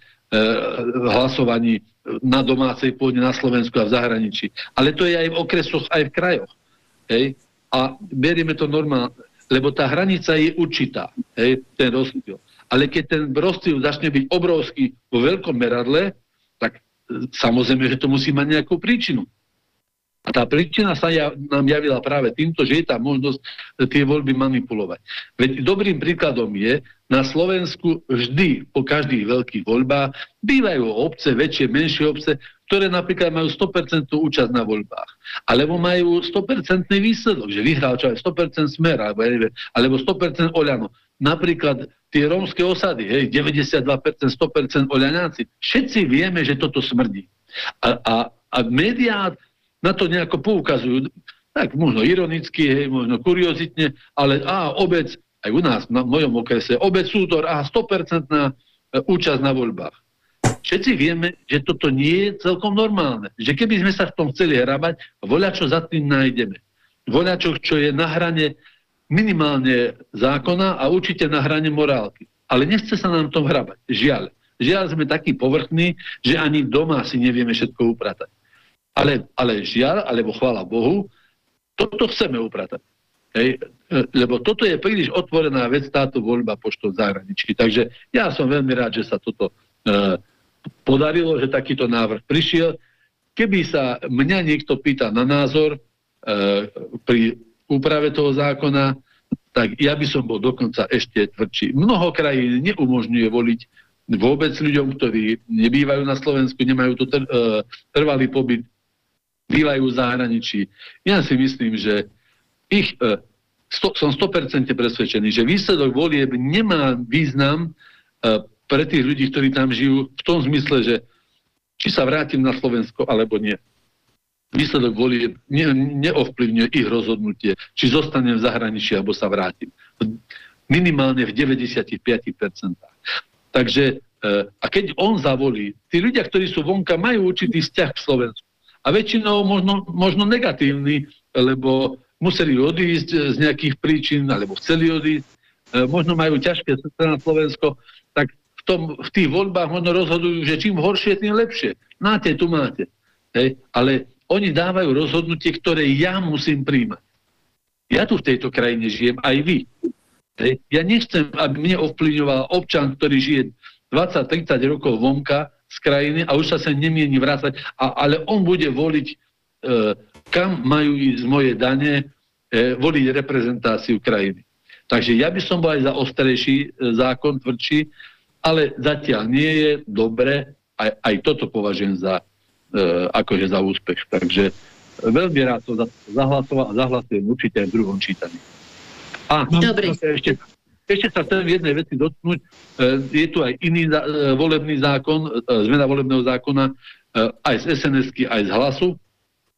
hlasovaní na domácej pôde na Slovensku a v zahraničí. Ale to je aj v okresoch, aj v krajoch. Hej? A berieme to normálne, lebo tá hranica je určitá. Hej? Ten rozdiel. Ale keď ten rozdiel začne byť obrovský vo veľkom meradle, tak e, samozrejme, že to musí mať nejakú príčinu. A tá príčina sa ja, nám javila práve týmto, že je tá možnosť tie voľby manipulovať. Veď dobrým príkladom je, na Slovensku vždy po každých veľkých voľbách bývajú obce, väčšie, menšie obce, ktoré napríklad majú sto percent účasť na voľbách. Alebo majú sto percent výsledok, že vyhral čo aj sto percent Smer, alebo, alebo sto percent Oľano. Napríklad tie rómske osady, hej, deväťdesiatdva percent, sto percent Oľanáci. Všetci vieme, že toto smrdí. A, a, a médiá na to nejako poukazujú, tak možno ironicky, hej, možno kuriozitne, ale á, obec, aj u nás, na mojom okrese, obec Súdor, á, sto percent na účasť na voľbách. Všetci vieme, že toto nie je celkom normálne. Že keby sme sa v tom chceli hrabať, voľačo za tým nájdeme. Voľačo, čo je na hrane minimálne zákona a určite na hrane morálky. Ale nechce sa nám tom hrabať. Žiaľ. Žiaľ sme takí povrchní, že ani doma si nevieme všetko upratať. Ale, ale žiaľ, alebo chvála Bohu, toto chceme upratať. Hej? Lebo toto je príliš otvorená vec, táto voľba poštou v zahraničí. Takže ja som veľmi rád, že sa toto e, podarilo, že takýto návrh prišiel. Keby sa mňa niekto pýta na názor e, pri úprave toho zákona, tak ja by som bol dokonca ešte tvrdší. Mnoho krajín neumožňuje voliť vôbec ľuďom, ktorí nebývajú na Slovensku, nemajú tu tr- e, trvalý pobyt, bývajú v zahraničí. Ja si myslím, že ich, e, sto, som sto percent presvedčený, že výsledok volieb nemá význam e, pre tých ľudí, ktorí tam žijú, v tom zmysle, že či sa vrátim na Slovensko, alebo nie. Výsledok volieb ne, neovplyvňuje ich rozhodnutie, či zostanem v zahraničí, alebo sa vrátim. Minimálne v deväťdesiatpäť percent. Takže, e, a keď on zavolí, tí ľudia, ktorí sú vonka, majú určitý vzťah k Slovensku. A väčšinou možno, možno negatívni, lebo museli odísť z nejakých príčin, alebo chceli odísť, možno majú ťažké srdce na Slovensko, tak v, tom, v tých voľbách možno rozhodujú, že čím horšie, tým lepšie. Máte, tu máte. Hej? Ale oni dávajú rozhodnutie, ktoré ja musím príjmať. Ja tu v tejto krajine žijem, aj vy. Hej? Ja nechcem, aby mne ovplyvňoval občan, ktorý žije dvadsať tridsať rokov vonka z krajiny a už sa sem nemieni vrácať, a, ale on bude voliť, e, kam majú ísť moje dane, e, voliť reprezentáciu krajiny. Takže ja by som bol aj za ostrejší zákon, tvrdší, ale zatiaľ nie je dobre, aj, aj toto považujem za, e, akože za úspech. Takže veľmi rád to zahlasoval a zahlasujem určite aj v druhom čítaní. A Dobre. ešte, ešte sa chcem v jednej veci dotknúť. E, je tu aj iný e, volebný zákon, e, zmena volebného zákona, e, aj z es en esky, aj z Hlasu, e,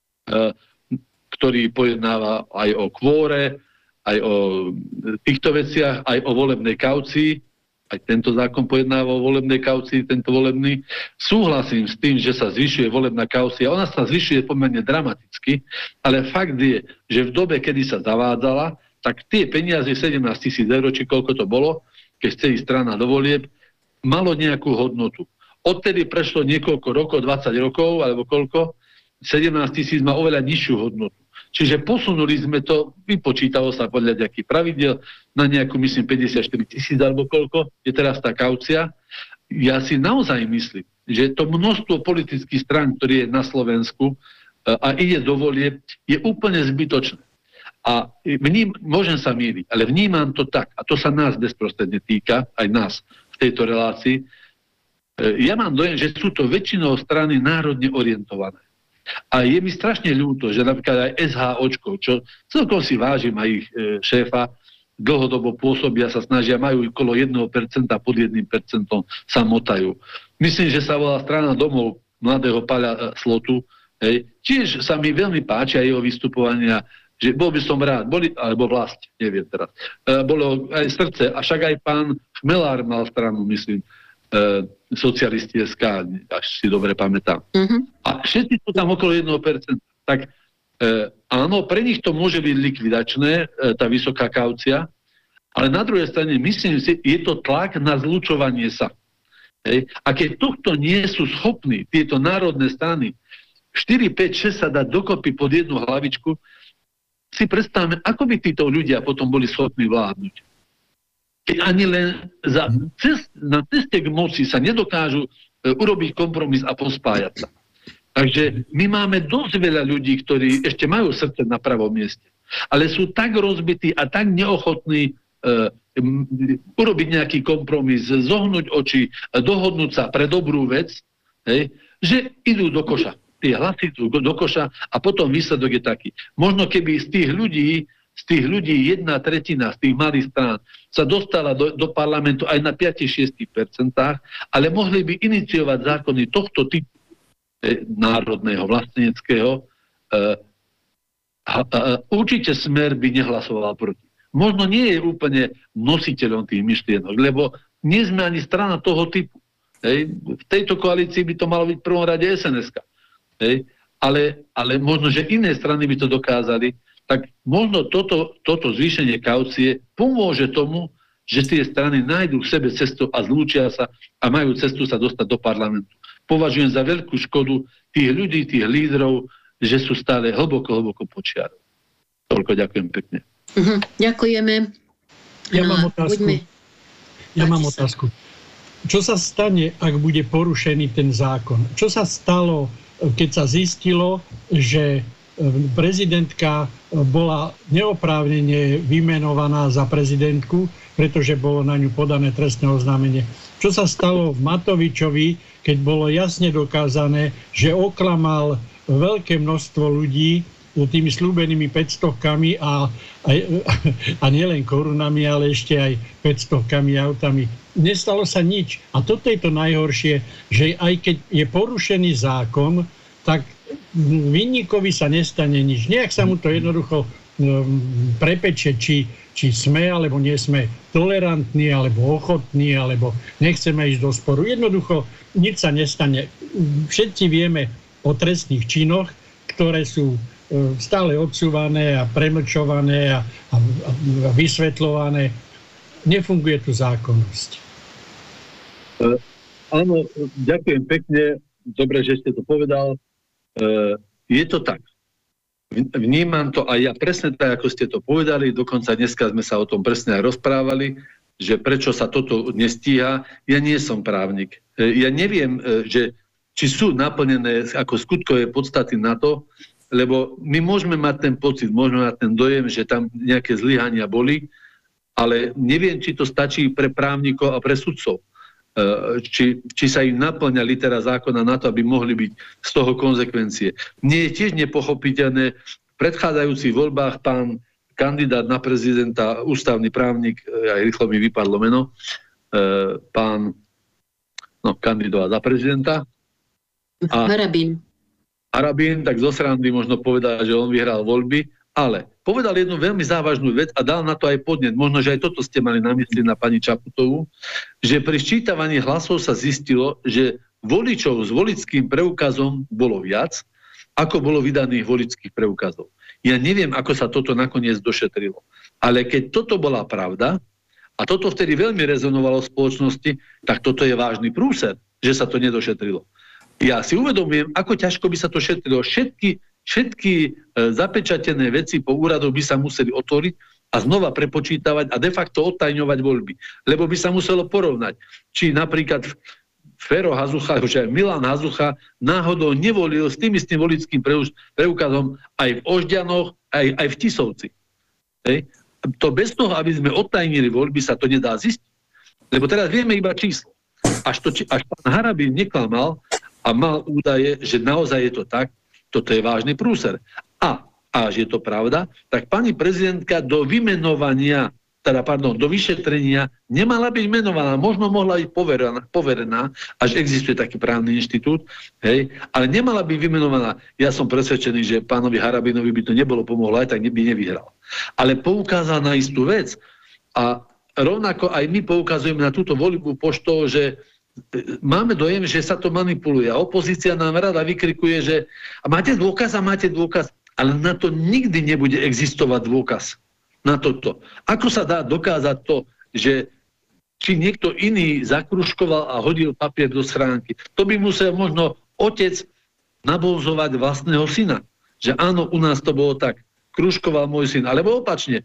ktorý pojednáva aj o kvóre, aj o týchto veciach, aj o volebnej kaucii. Aj tento zákon pojednáva o volebnej kaucii, tento volebný. Súhlasím s tým, že sa zvyšuje volebná kaucia. Ona sa zvyšuje pomerne dramaticky, ale fakt je, že v dobe, kedy sa zavádzala, tak tie peniaze sedemnásť tisíc eur, či koľko to bolo, keď chce ísť strana do volieb, malo nejakú hodnotu. Odtedy prešlo niekoľko rokov, dvadsať rokov, alebo koľko, sedemnásť tisíc má oveľa nižšiu hodnotu. Čiže posunuli sme to, vypočítalo sa podľa nejakých pravidiel na nejakú, myslím, päťdesiatštyri tisíc alebo koľko, je teraz tá kaucia. Ja si naozaj myslím, že to množstvo politických strán, ktoré je na Slovensku a ide do volieb, je úplne zbytočné. A vním, môžem sa mýliť, ale vnímam to tak, a to sa nás bezprostredne týka, aj nás v tejto relácii. Ja mám dojem, že sú to väčšinou strany národne orientované. A je mi strašne ľúto, že napríklad aj SHOčko, čo celkom si vážim aj ich e, šéfa, dlhodobo pôsobia, sa snažia, majú okolo jedno percento, pod jedným percentom sa motajú. Myslím, že sa volá strana Domov mladého Paľa e, Slotu. Hej. Tiež sa mi veľmi páčia jeho vystupovania, že bol by som rád, boli, alebo vlast, neviem teraz. E, bolo aj srdce, a však aj pán Chmelár mal stranu, myslím, e, socialisti es ká, až si dobre pamätám. Uh-huh. A všetci sú tam okolo jedno percento. Tak e, áno, pre nich to môže byť likvidačné, e, tá vysoká kaucia, ale na druhej strane, myslím si, je to tlak na zlučovanie sa. Hej. A keď tohto nie sú schopní, tieto národné strany, štyri, päť, šesť sa dať dokopy pod jednu hlavičku, si predstavme, ako by títo ľudia potom boli schopní vládnuť. Keď ani len za cest, na ceste k moci sa nedokážu e, urobiť kompromis a pospájať sa. Takže my máme dosť veľa ľudí, ktorí ešte majú srdce na pravom mieste, ale sú tak rozbití a tak neochotní e, m, urobiť nejaký kompromis, zohnúť oči, dohodnúť sa pre dobrú vec, hej, že idú do koša. Tie hlasy idú do koša a potom výsledok je taký. Možno keby z tých ľudí z tých ľudí jedna tretina z tých malých strán sa dostala do, do parlamentu aj na päť až šesť percent, ale mohli by iniciovať zákony tohto typu eh, národného, vlasteneckého. Eh, eh, určite Smer by nehlasoval proti. Možno nie je úplne nositeľom tých myšlienok, lebo nie sme ani strana toho typu. Hej. V tejto koalícii by to malo byť v prvom rade es en eska. Hej. Ale, ale možno, že iné strany by to dokázali, tak možno toto, toto zvýšenie kaucie pomôže tomu, že tie strany nájdú v sebe cestu a zlúčia sa a majú cestu sa dostať do parlamentu. Považujem za veľkú škodu tých ľudí, tých lídrov, že sú stále hlboko, hlboko počiarov. Toľko, ďakujem pekne. Uh-huh. Ďakujeme. Ja no, mám otázku. Buďme... Ja mám sa. otázku. Čo sa stane, ak bude porušený ten zákon? Čo sa stalo, keď sa zistilo, že prezidentka bola neoprávnene vymenovaná za prezidentku, pretože bolo na ňu podané trestné oznámenie. Čo sa stalo v Matovičovi, keď bolo jasne dokázané, že oklamal veľké množstvo ľudí tými slúbenými päťstovkami a, a, a nielen korunami, ale ešte aj päťstovkami autami. Nestalo sa nič. A toto je to najhoršie, že aj keď je porušený zákon, tak vinníkovi sa nestane nič. Nejak sa mu to jednoducho prepeče, či, či sme alebo nie sme tolerantní, alebo ochotní, alebo nechceme ísť do sporu. Jednoducho nič sa nestane. Všetci vieme o trestných činoch ktoré sú stále odsúvané a premlčované a, a, a vysvetľované. Nefunguje tu zákonnosť. Uh, áno, ďakujem pekne. Dobre, že ste to povedal. Uh, je to tak. Vnímam to aj ja presne tak, ako ste to povedali. Dokonca dneska sme sa o tom presne aj rozprávali, že prečo sa toto nestíha. Ja nie som právnik. Ja neviem, že či sú naplnené ako skutkové podstaty na to, lebo my môžeme mať ten pocit, môžeme mať ten dojem, že tam nejaké zlyhania boli, ale neviem, či to stačí pre právnikov a pre sudcov. Či, či sa im naplňa litera zákona na to, aby mohli byť z toho konzekvencie. Mne je tiež nepochopiteľné, v predchádzajúcich voľbách pán kandidát na prezidenta, ústavný právnik, aj rýchlo mi vypadlo meno, pán no, kandidát za prezidenta, a Harabín. Harabín, tak zo srandy možno povedal, že on vyhral voľby, ale povedal jednu veľmi závažnú vec a dal na to aj podnet. Možno, že aj toto ste mali na mysli na pani Čaputovú, že pri sčítavaní hlasov sa zistilo, že voličov s voličským preukazom bolo viac, ako bolo vydaných voličských preukazov. Ja neviem, ako sa toto nakoniec došetrilo. Ale keď toto bola pravda, a toto vtedy veľmi rezonovalo v spoločnosti, tak toto je vážny prúser, že sa to nedošetrilo. Ja si uvedomujem, ako ťažko by sa to šetrilo. Všetky, všetky e, zapečatené veci po úradoch by sa museli otvoriť a znova prepočítavať a de facto odtajňovať voľby. Lebo by sa muselo porovnať, či napríklad Fero Hazucha, že aj Milan Hazucha náhodou nevolil s tým istým voličským preukazom aj v Ožďanoch, aj, aj v Tisovci. Hej. To bez toho, aby sme odtajnili voľby, sa to nedá zistiť. Lebo teraz vieme iba číslo. Až, to, až pán Harabín neklamal a mal údaje, že naozaj je to tak, toto je vážny prúser. A až je to pravda, tak pani prezidentka do vymenovania, teda pardon, do vyšetrenia nemala byť menovaná, možno mohla byť poverená, poverená, až existuje taký právny inštitút, hej, ale nemala byť vymenovaná. Ja som presvedčený, že pánovi Harabinovi by to nebolo pomohlo, aj tak by nevyhral. Ale poukázal na istú vec a rovnako aj my poukazujeme na túto voľbu poštou, že máme dojem, že sa to manipuluje. A opozícia nám rada vykrikuje, že a máte dôkaz a máte dôkaz, ale na to nikdy nebude existovať dôkaz. Na toto. Ako sa dá dokázať to, že či niekto iný zakruškoval a hodil papier do schránky. To by musel možno otec nabolzovať vlastného syna. Že áno, u nás to bolo tak. Kruškoval môj syn. Alebo opačne.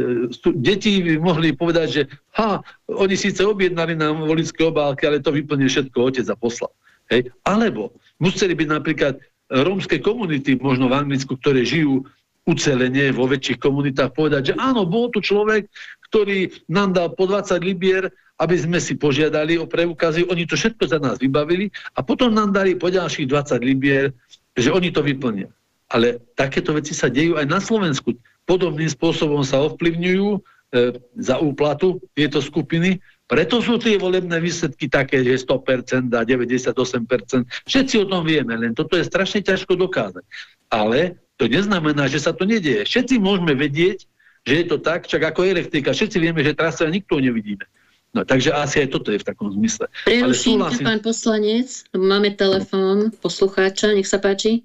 Deti by mohli povedať, že ha, oni síce objednali nám voličské obálky, ale to vyplnil všetko otec a poslal. Hej. Alebo museli byť napríklad rómske komunity, možno v Anglicku, ktoré žijú ucelenie vo väčších komunitách, povedať, že áno, bol tu človek, ktorý nám dal po dvadsať libier, aby sme si požiadali o preukazy, oni to všetko za nás vybavili a potom nám dali po ďalších dvadsať libier, že oni to vyplnia. Ale takéto veci sa dejú aj na Slovensku. Podobným spôsobom sa ovplyvňujú e, za úplatu tieto skupiny. Preto sú tie volebné výsledky také, že sto percent a deväťdesiatosem percent. Všetci o tom vieme, len toto je strašne ťažko dokázať. Ale to neznamená, že sa to nedieje. Všetci môžeme vedieť, že je to tak, čak ako elektrika. Všetci vieme, že teraz sa nikto nevidíme. No, takže asi aj toto je v takom zmysle. Preruším ťa, pán poslanec. Máme telefón poslucháča, nech sa páči.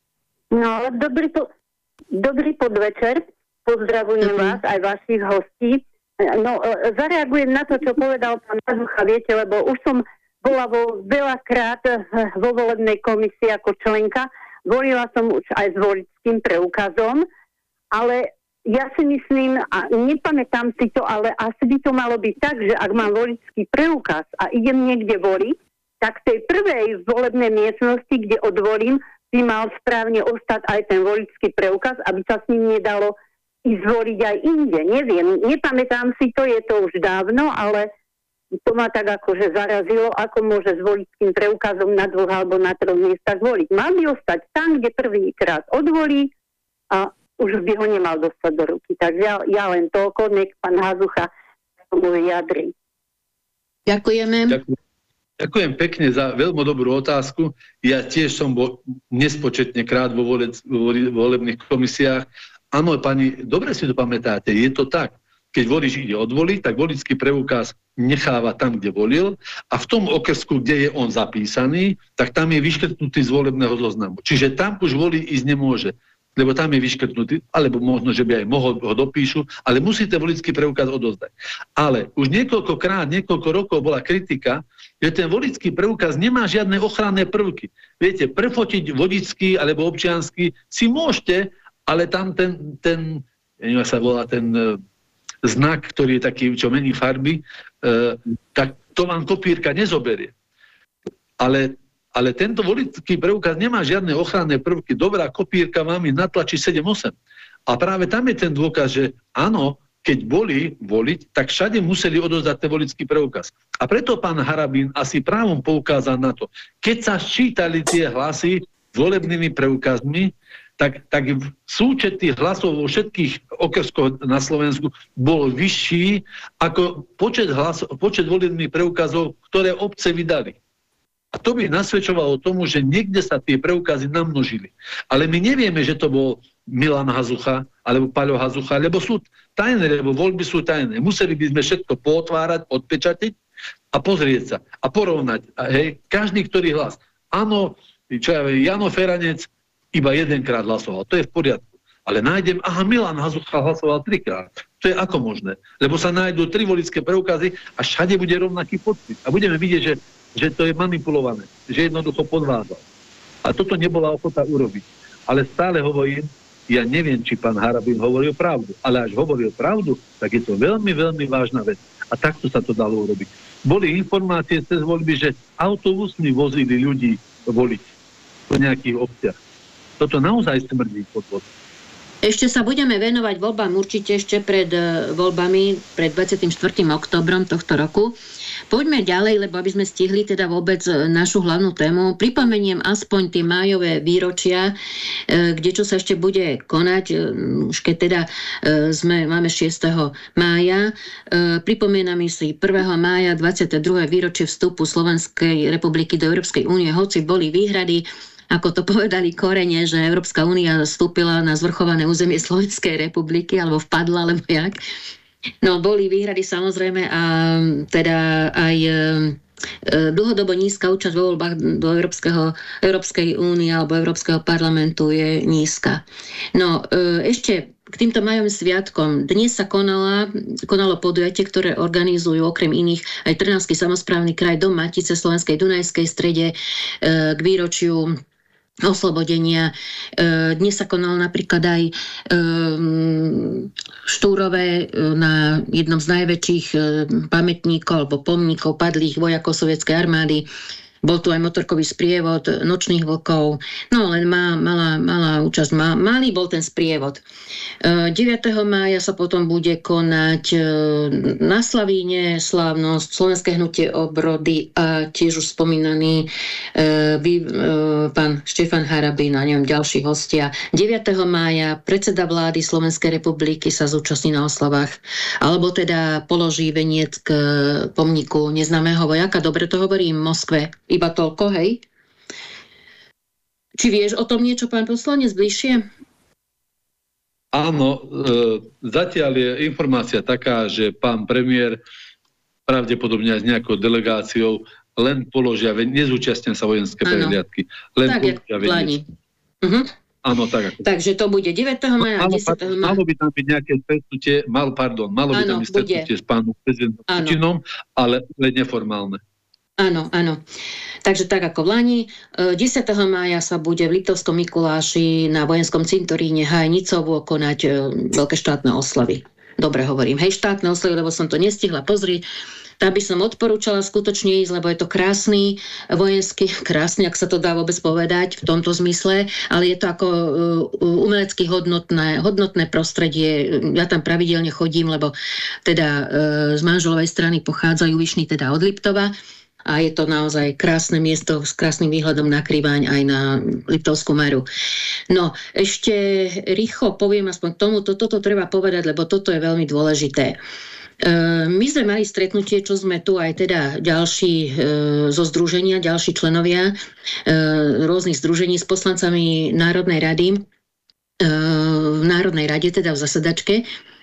No, dobrý, po, dobrý podvečer. Pozdravujem uh-huh. vás, aj vašich hostí. No, zareagujem na to, čo povedal pán Hazucha, viete, lebo už som bola vo, veľakrát vo volebnej komisii ako členka. Volila som už aj s voličským preukazom, ale ja si myslím, a nepamätám si to, ale asi by to malo byť tak, že ak mám voličský preukaz a idem niekde voliť, tak v tej prvej volebnej miestnosti, kde odvolím, by mal správne ostať aj ten voličský preukaz, aby sa s ním nedalo ísť zvoliť aj inde. Neviem, nepamätám si to, je to už dávno, ale to ma tak akože zarazilo, ako môže s voličským preukazom na dvoch alebo na troch miestach voliť. Mal by ostať tam, kde prvýkrát odvolí a už by ho nemal dostať do ruky. Tak ja, ja len toľko, nech pán Hazucha tomu vyjadri. Ďakujeme. Ďakujem. Ďakujem pekne za veľmi dobrú otázku. Ja tiež som bol nespočetne krát vo volebných komisiách. Áno, pani, dobre si to pamätáte, je to tak. keď volič ide odvoliť, tak voličský preukaz necháva tam, kde volil a v tom okrsku, kde je on zapísaný, tak tam je vyškrtnutý z volebného zoznamu. Čiže tam už voliť ísť nemôže, lebo tam je vyškrtnutý, alebo možno, že by aj mohol, ho dopíšu, ale musíte voličský preukaz odozdať. Ale už niekoľkokrát, niekoľko rokov bola kritika, že ten voličský preukaz nemá žiadne ochranné prvky. Viete, prefotiť vodičský alebo občiansky si môžete, ale tam ten, ten neviem, sa volá ten e, znak, ktorý je taký, čo mení farby, e, tak to vám kopírka nezoberie. Ale Ale tento voličský preukaz nemá žiadne ochranné prvky. Dobrá kopírka vám ich natlačí sedem osem. A práve tam je ten dôkaz, že áno, keď boli voliť, tak všade museli odozdať ten voličský preukaz. A preto pán Harabín asi právom poukázal na to. Keď sa sčítali tie hlasy volebnými preukazmi, tak, tak súčet tých hlasov vo všetkých okrskoch na Slovensku bol vyšší ako počet, hlas, počet volebných preukazov, ktoré obce vydali. A to by nasvedčovalo tomu, že niekde sa tie preukazy namnožili. Ale my nevieme, že to bol Milan Hazucha, alebo Paľo Hazucha, lebo sú tajné, lebo voľby sú tajné. Museli by sme všetko pootvárať, odpečatiť a pozrieť sa a porovnať. A hej, každý, ktorý hlas. Áno, čo ja viem, Jano Feranec iba jedenkrát hlasoval. To je v poriadku. Ale nájdem, aha, Milan Hazucha hlasoval trikrát. To je ako možné? Lebo sa nájdú tri voličské preukazy a všade bude rovnaký podpis. A budeme vidieť, že že to je manipulované, že jednoducho podvádzal. A toto nebola ochota urobiť. Ale stále hovorím, ja neviem, či pán Harabín hovoril pravdu, ale až hovoril pravdu, tak je to veľmi, veľmi vážna vec. A takto sa to dalo urobiť. Boli informácie cez voľby, že autobusmi vozili ľudí voliť po nejakých obciach. Toto naozaj smrdí podvod. Ešte sa budeme venovať voľbám určite ešte pred voľbami, pred dvadsiatym štvrtým októbrom tohto roku. Poďme ďalej, lebo aby sme stihli teda vôbec našu hlavnú tému. Pripomeniem aspoň tie májové výročia, kde čo sa ešte bude konať, už keď teda sme, máme šiesteho mája. Pripomíname si prvého mája dvadsiate druhé výročie vstupu Slovenskej republiky do Európskej únie, hoci boli výhrady, ako to povedali korene, že Európska únia vstúpila na zvrchované územie Slovenskej republiky, alebo vpadla, alebo jak. No, boli výhrady samozrejme a teda aj e, dlhodobo nízka účasť vo voľbách do Európskeho, Európskej únie alebo Európskeho parlamentu je nízka. No, e, ešte k týmto majovým sviatkom. Dnes sa konala, konalo podujatie, ktoré organizujú okrem iných aj Trnavský samosprávny kraj, Dom Matice Slovenskej Dunajskej strede e, k výročiu oslobodenia. Dnes sa konalo napríklad aj Štúrové na jednom z najväčších pamätníkov alebo pomníkov padlých vojakov sovietskej armády. Bol tu aj motorkový sprievod Nočných vlkov. No len má, malá, malá účasť. Má, malý bol ten sprievod. deviateho mája sa potom bude konať na Slavíne slávnosť Slovenské hnutie obrody a tiež už spomínaný vy, pán Štefan Harabín a neviem, ďalší hostia. deviateho mája predseda vlády Slovenskej republiky sa zúčastní na oslavách. Alebo teda položí veniec k pomníku neznámeho vojaka. Dobre to hovorím, v Moskve. Iba toľko, hej? Či vieš o tom niečo, pán poslanec, bližšie? Áno, e, zatiaľ je informácia taká, že pán premiér pravdepodobne aj s nejakou delegáciou len položia, nezúčastnia sa vojenské prehliadky. Len tak, položia veniec. Uh-huh. Áno, tak ako. Takže to bude deviateho mája a desiateho mája. Malo by tam byť nejaké stretnutie, mal, pardon, malo by tam byť stretnutie s pánom prezidentom Putinom, ale neformálne. Áno, áno. Takže tak ako v Lani. desiateho mája sa bude v Liptovskom Mikuláši na vojenskom cintoríne Hajnicovo konať veľké štátne oslavy. Dobre hovorím, hej, štátne oslavy, lebo som to nestihla pozrieť. Tam by som odporúčala skutočne ísť, lebo je to krásny vojenský, krásny, ak sa to dá vôbec povedať v tomto zmysle, ale je to ako umelecky hodnotné, hodnotné prostredie. Ja tam pravidelne chodím, lebo teda z manželovej strany pochádzajú vyšní teda od Liptova. A je to naozaj krásne miesto s krásnym výhľadom na Kriváň aj na Liptovskú Maru. No, ešte rýchlo poviem aspoň tomu, toto to, to treba povedať, lebo toto je veľmi dôležité. E, my sme mali stretnutie, čo sme tu aj teda ďalší e, zo združenia, ďalší členovia e, rôznych združení s poslancami Národnej rady, e, v Národnej rade, teda v zasedačke.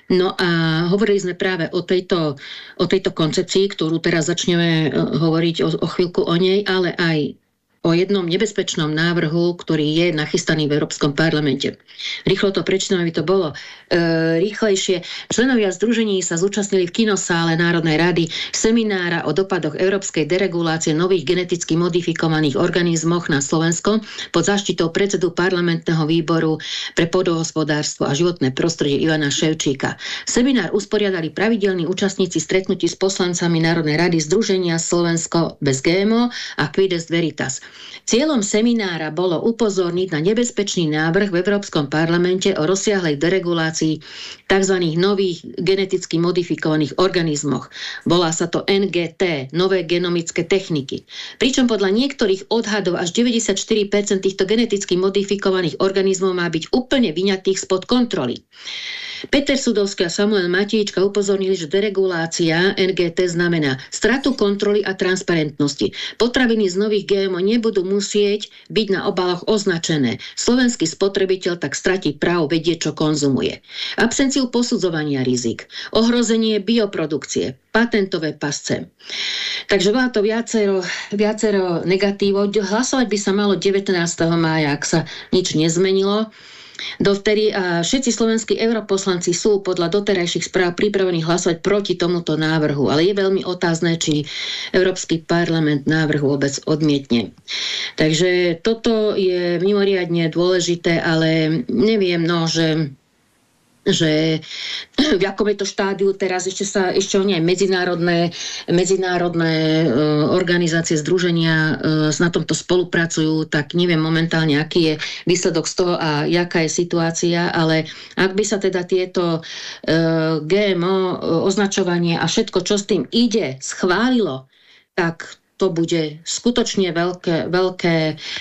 No a hovorili sme práve o tejto, o tejto koncepcii, ktorú teraz začneme hovoriť o, o chvíľku o nej, ale aj o jednom nebezpečnom návrhu, ktorý je nachystaný v Európskom parlamente. Rýchlo to prečítam, aby to bolo e, rýchlejšie. Členovia združení sa zúčastnili v kinosále Národnej rady seminára o dopadoch európskej deregulácie nových geneticky modifikovaných organizmoch na Slovensko pod záštitou predsedu parlamentného výboru pre pôdohospodárstvo a životné prostredie Ivana Ševčíka. Seminár usporiadali pravidelní účastníci stretnutí s poslancami Národnej rady Združenia Slovensko bez gé em ó a Fides Veritas. Cieľom seminára bolo upozorniť na nebezpečný návrh v Európskom parlamente o rozsiahlej deregulácii tzv. Nových geneticky modifikovaných organizmoch. Volá sa to en gé té, nové genomické techniky. Pričom podľa niektorých odhadov až deväťdesiatštyri percent týchto geneticky modifikovaných organizmov má byť úplne vyňatých spod kontroly. Peter Sudovský a Samuel Matíčka upozornili, že deregulácia en gé té znamená stratu kontroly a transparentnosti. Potraviny z nových gé em ó nebudú musieť byť na obaloch označené. Slovenský spotrebiteľ tak stratí právo vedieť, čo konzumuje. Absenciu posudzovania rizik, ohrozenie bioprodukcie, patentové pasce. Takže bola to viacero, viacero negatívov. Hlasovať by sa malo devätnásteho mája, ak sa nič nezmenilo. Dovtedy a všetci slovenskí europoslanci sú podľa doterajších správ pripravení hlasovať proti tomuto návrhu, ale je veľmi otázne, či Európsky parlament návrh vôbec odmietne. Takže toto je mimoriadne dôležité, ale neviem, no, že že v akom je to štádiu teraz, ešte sa ešte oni aj medzinárodné, medzinárodné uh, organizácie, združenia uh, na tomto spolupracujú, tak neviem momentálne, aký je výsledok z toho a jaká je situácia, ale ak by sa teda tieto uh, gé em ó uh, označovanie a všetko, čo s tým ide, schválilo, tak to bude skutočne veľké, veľké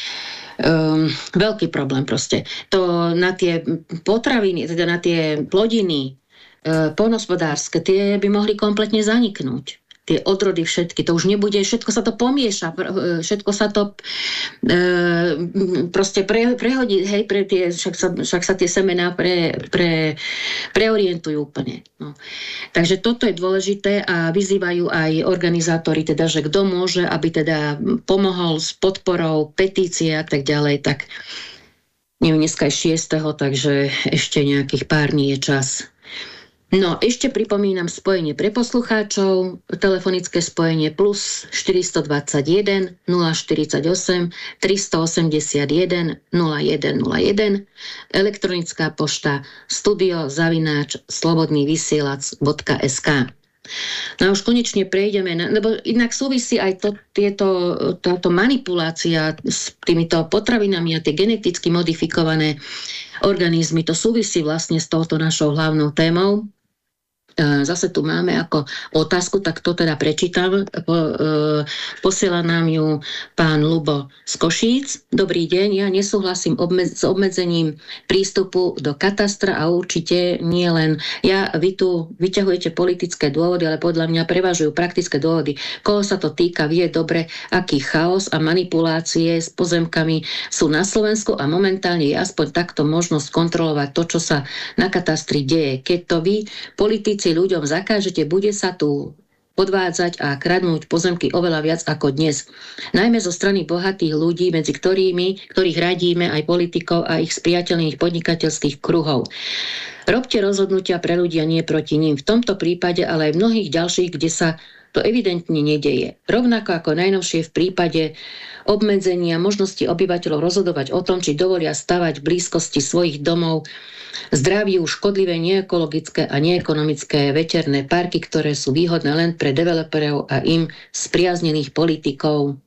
Um, veľký problém proste. To na tie potraviny, teda na tie plodiny uh, poľnohospodárske, tie by mohli kompletne zaniknúť. Tie odrody všetky, to už nebude, všetko sa to pomieša, všetko sa to e, proste pre, prehodí, hej, pre tie, však, sa, však sa tie semená pre, pre, preorientujú úplne. No. Takže toto je dôležité a vyzývajú aj organizátori, teda, že kto môže, aby teda pomohol s podporou, petície a tak ďalej, tak neviem, dneska je šiesteho takže ešte nejakých pár dní je čas. No, ešte pripomínam spojenie pre poslucháčov, telefonické spojenie plus štyri dva jeden, nula štyridsaťosem, tristoosemdesiatjeden, nula jeden nula jeden, elektronická pošta studio zavináč slobodnyvysielac bodka es ká. No už konečne prejdeme, na, lebo inak súvisí aj to, tieto, táto manipulácia s týmito potravinami a tie geneticky modifikované organizmy, to súvisí vlastne s touto našou hlavnou témou. Zase tu máme ako otázku, tak to teda prečítam. Po, e, posiela nám ju pán Ľubo z Košíc. Dobrý deň, ja nesúhlasím obmedz- s obmedzením prístupu do katastra a určite nie len ja. Vy tu vyťahujete politické dôvody, ale podľa mňa prevažujú praktické dôvody. Koho sa to týka, vie dobre, aký chaos a manipulácie s pozemkami sú na Slovensku a momentálne je aspoň takto možnosť kontrolovať to, čo sa na katastri deje. Keď to vy, politici, ľuďom zakážete, bude sa tu podvádzať a kradnúť pozemky oveľa viac ako dnes. Najmä zo strany bohatých ľudí, medzi ktorými, ktorých radíme aj politikov a ich spriateľných podnikateľských kruhov. Robte rozhodnutia pre ľudia, nie proti ním. V tomto prípade, ale aj v mnohých ďalších, kde sa to evidentne nedeje. Rovnako ako najnovšie v prípade obmedzenia možnosti obyvateľov rozhodovať o tom, či dovolia stavať v blízkosti svojich domov zdraviu škodlivé, neekologické a neekonomické veterné parky, ktoré sú výhodné len pre developerov a im spriaznených politikov.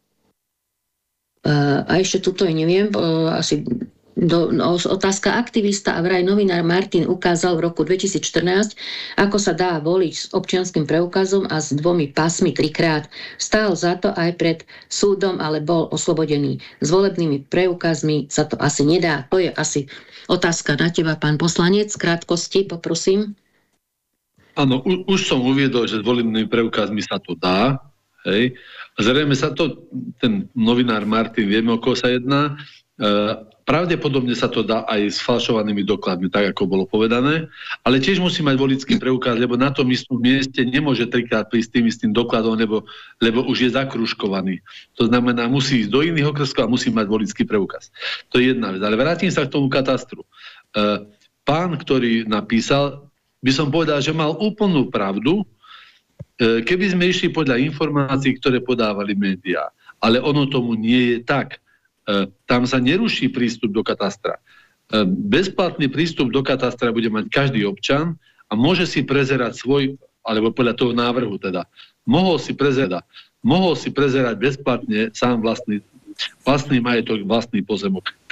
A ešte tuto je, neviem, asi do, no, otázka aktivista a vraj novinár Martin ukázal v roku dvetisícštrnásť, ako sa dá voliť s občianskym preukazom a s dvomi pasmi trikrát. Stál za to aj pred súdom, ale bol oslobodený. S volebnými preukazmi sa to asi nedá. To je asi otázka na teba, pán poslanec. Krátkosti, poprosím. Áno, u, už som uviedol, že s volebnými preukazmi sa to dá. Hej. A zrejme sa to, ten novinár Martin, vieme, o koho sa jedná, pravdepodobne sa to dá aj s falšovanými dokladmi, tak ako bolo povedané, ale tiež musí mať voličský preukaz, lebo na tom istom mieste nemôže trikrát prísť tým istým dokladom, lebo, lebo už je zakružkovaný. To znamená, musí ísť do iných okrskov a musí mať voličský preukaz. To je jedna vec. Ale vrátim sa k tomu katastru. Pán, ktorý napísal, by som povedal, že mal úplnú pravdu, keby sme išli podľa informácií, ktoré podávali médiá. Ale ono tomu nie je tak. Tam sa neruší prístup do katastra. Bezplatný prístup do katastra bude mať každý občan a môže si prezerať svoj, alebo podľa toho návrhu teda, mohol si prezerať, mohol si prezerať bezplatne sám vlastný, vlastný majetok, vlastný pozemok.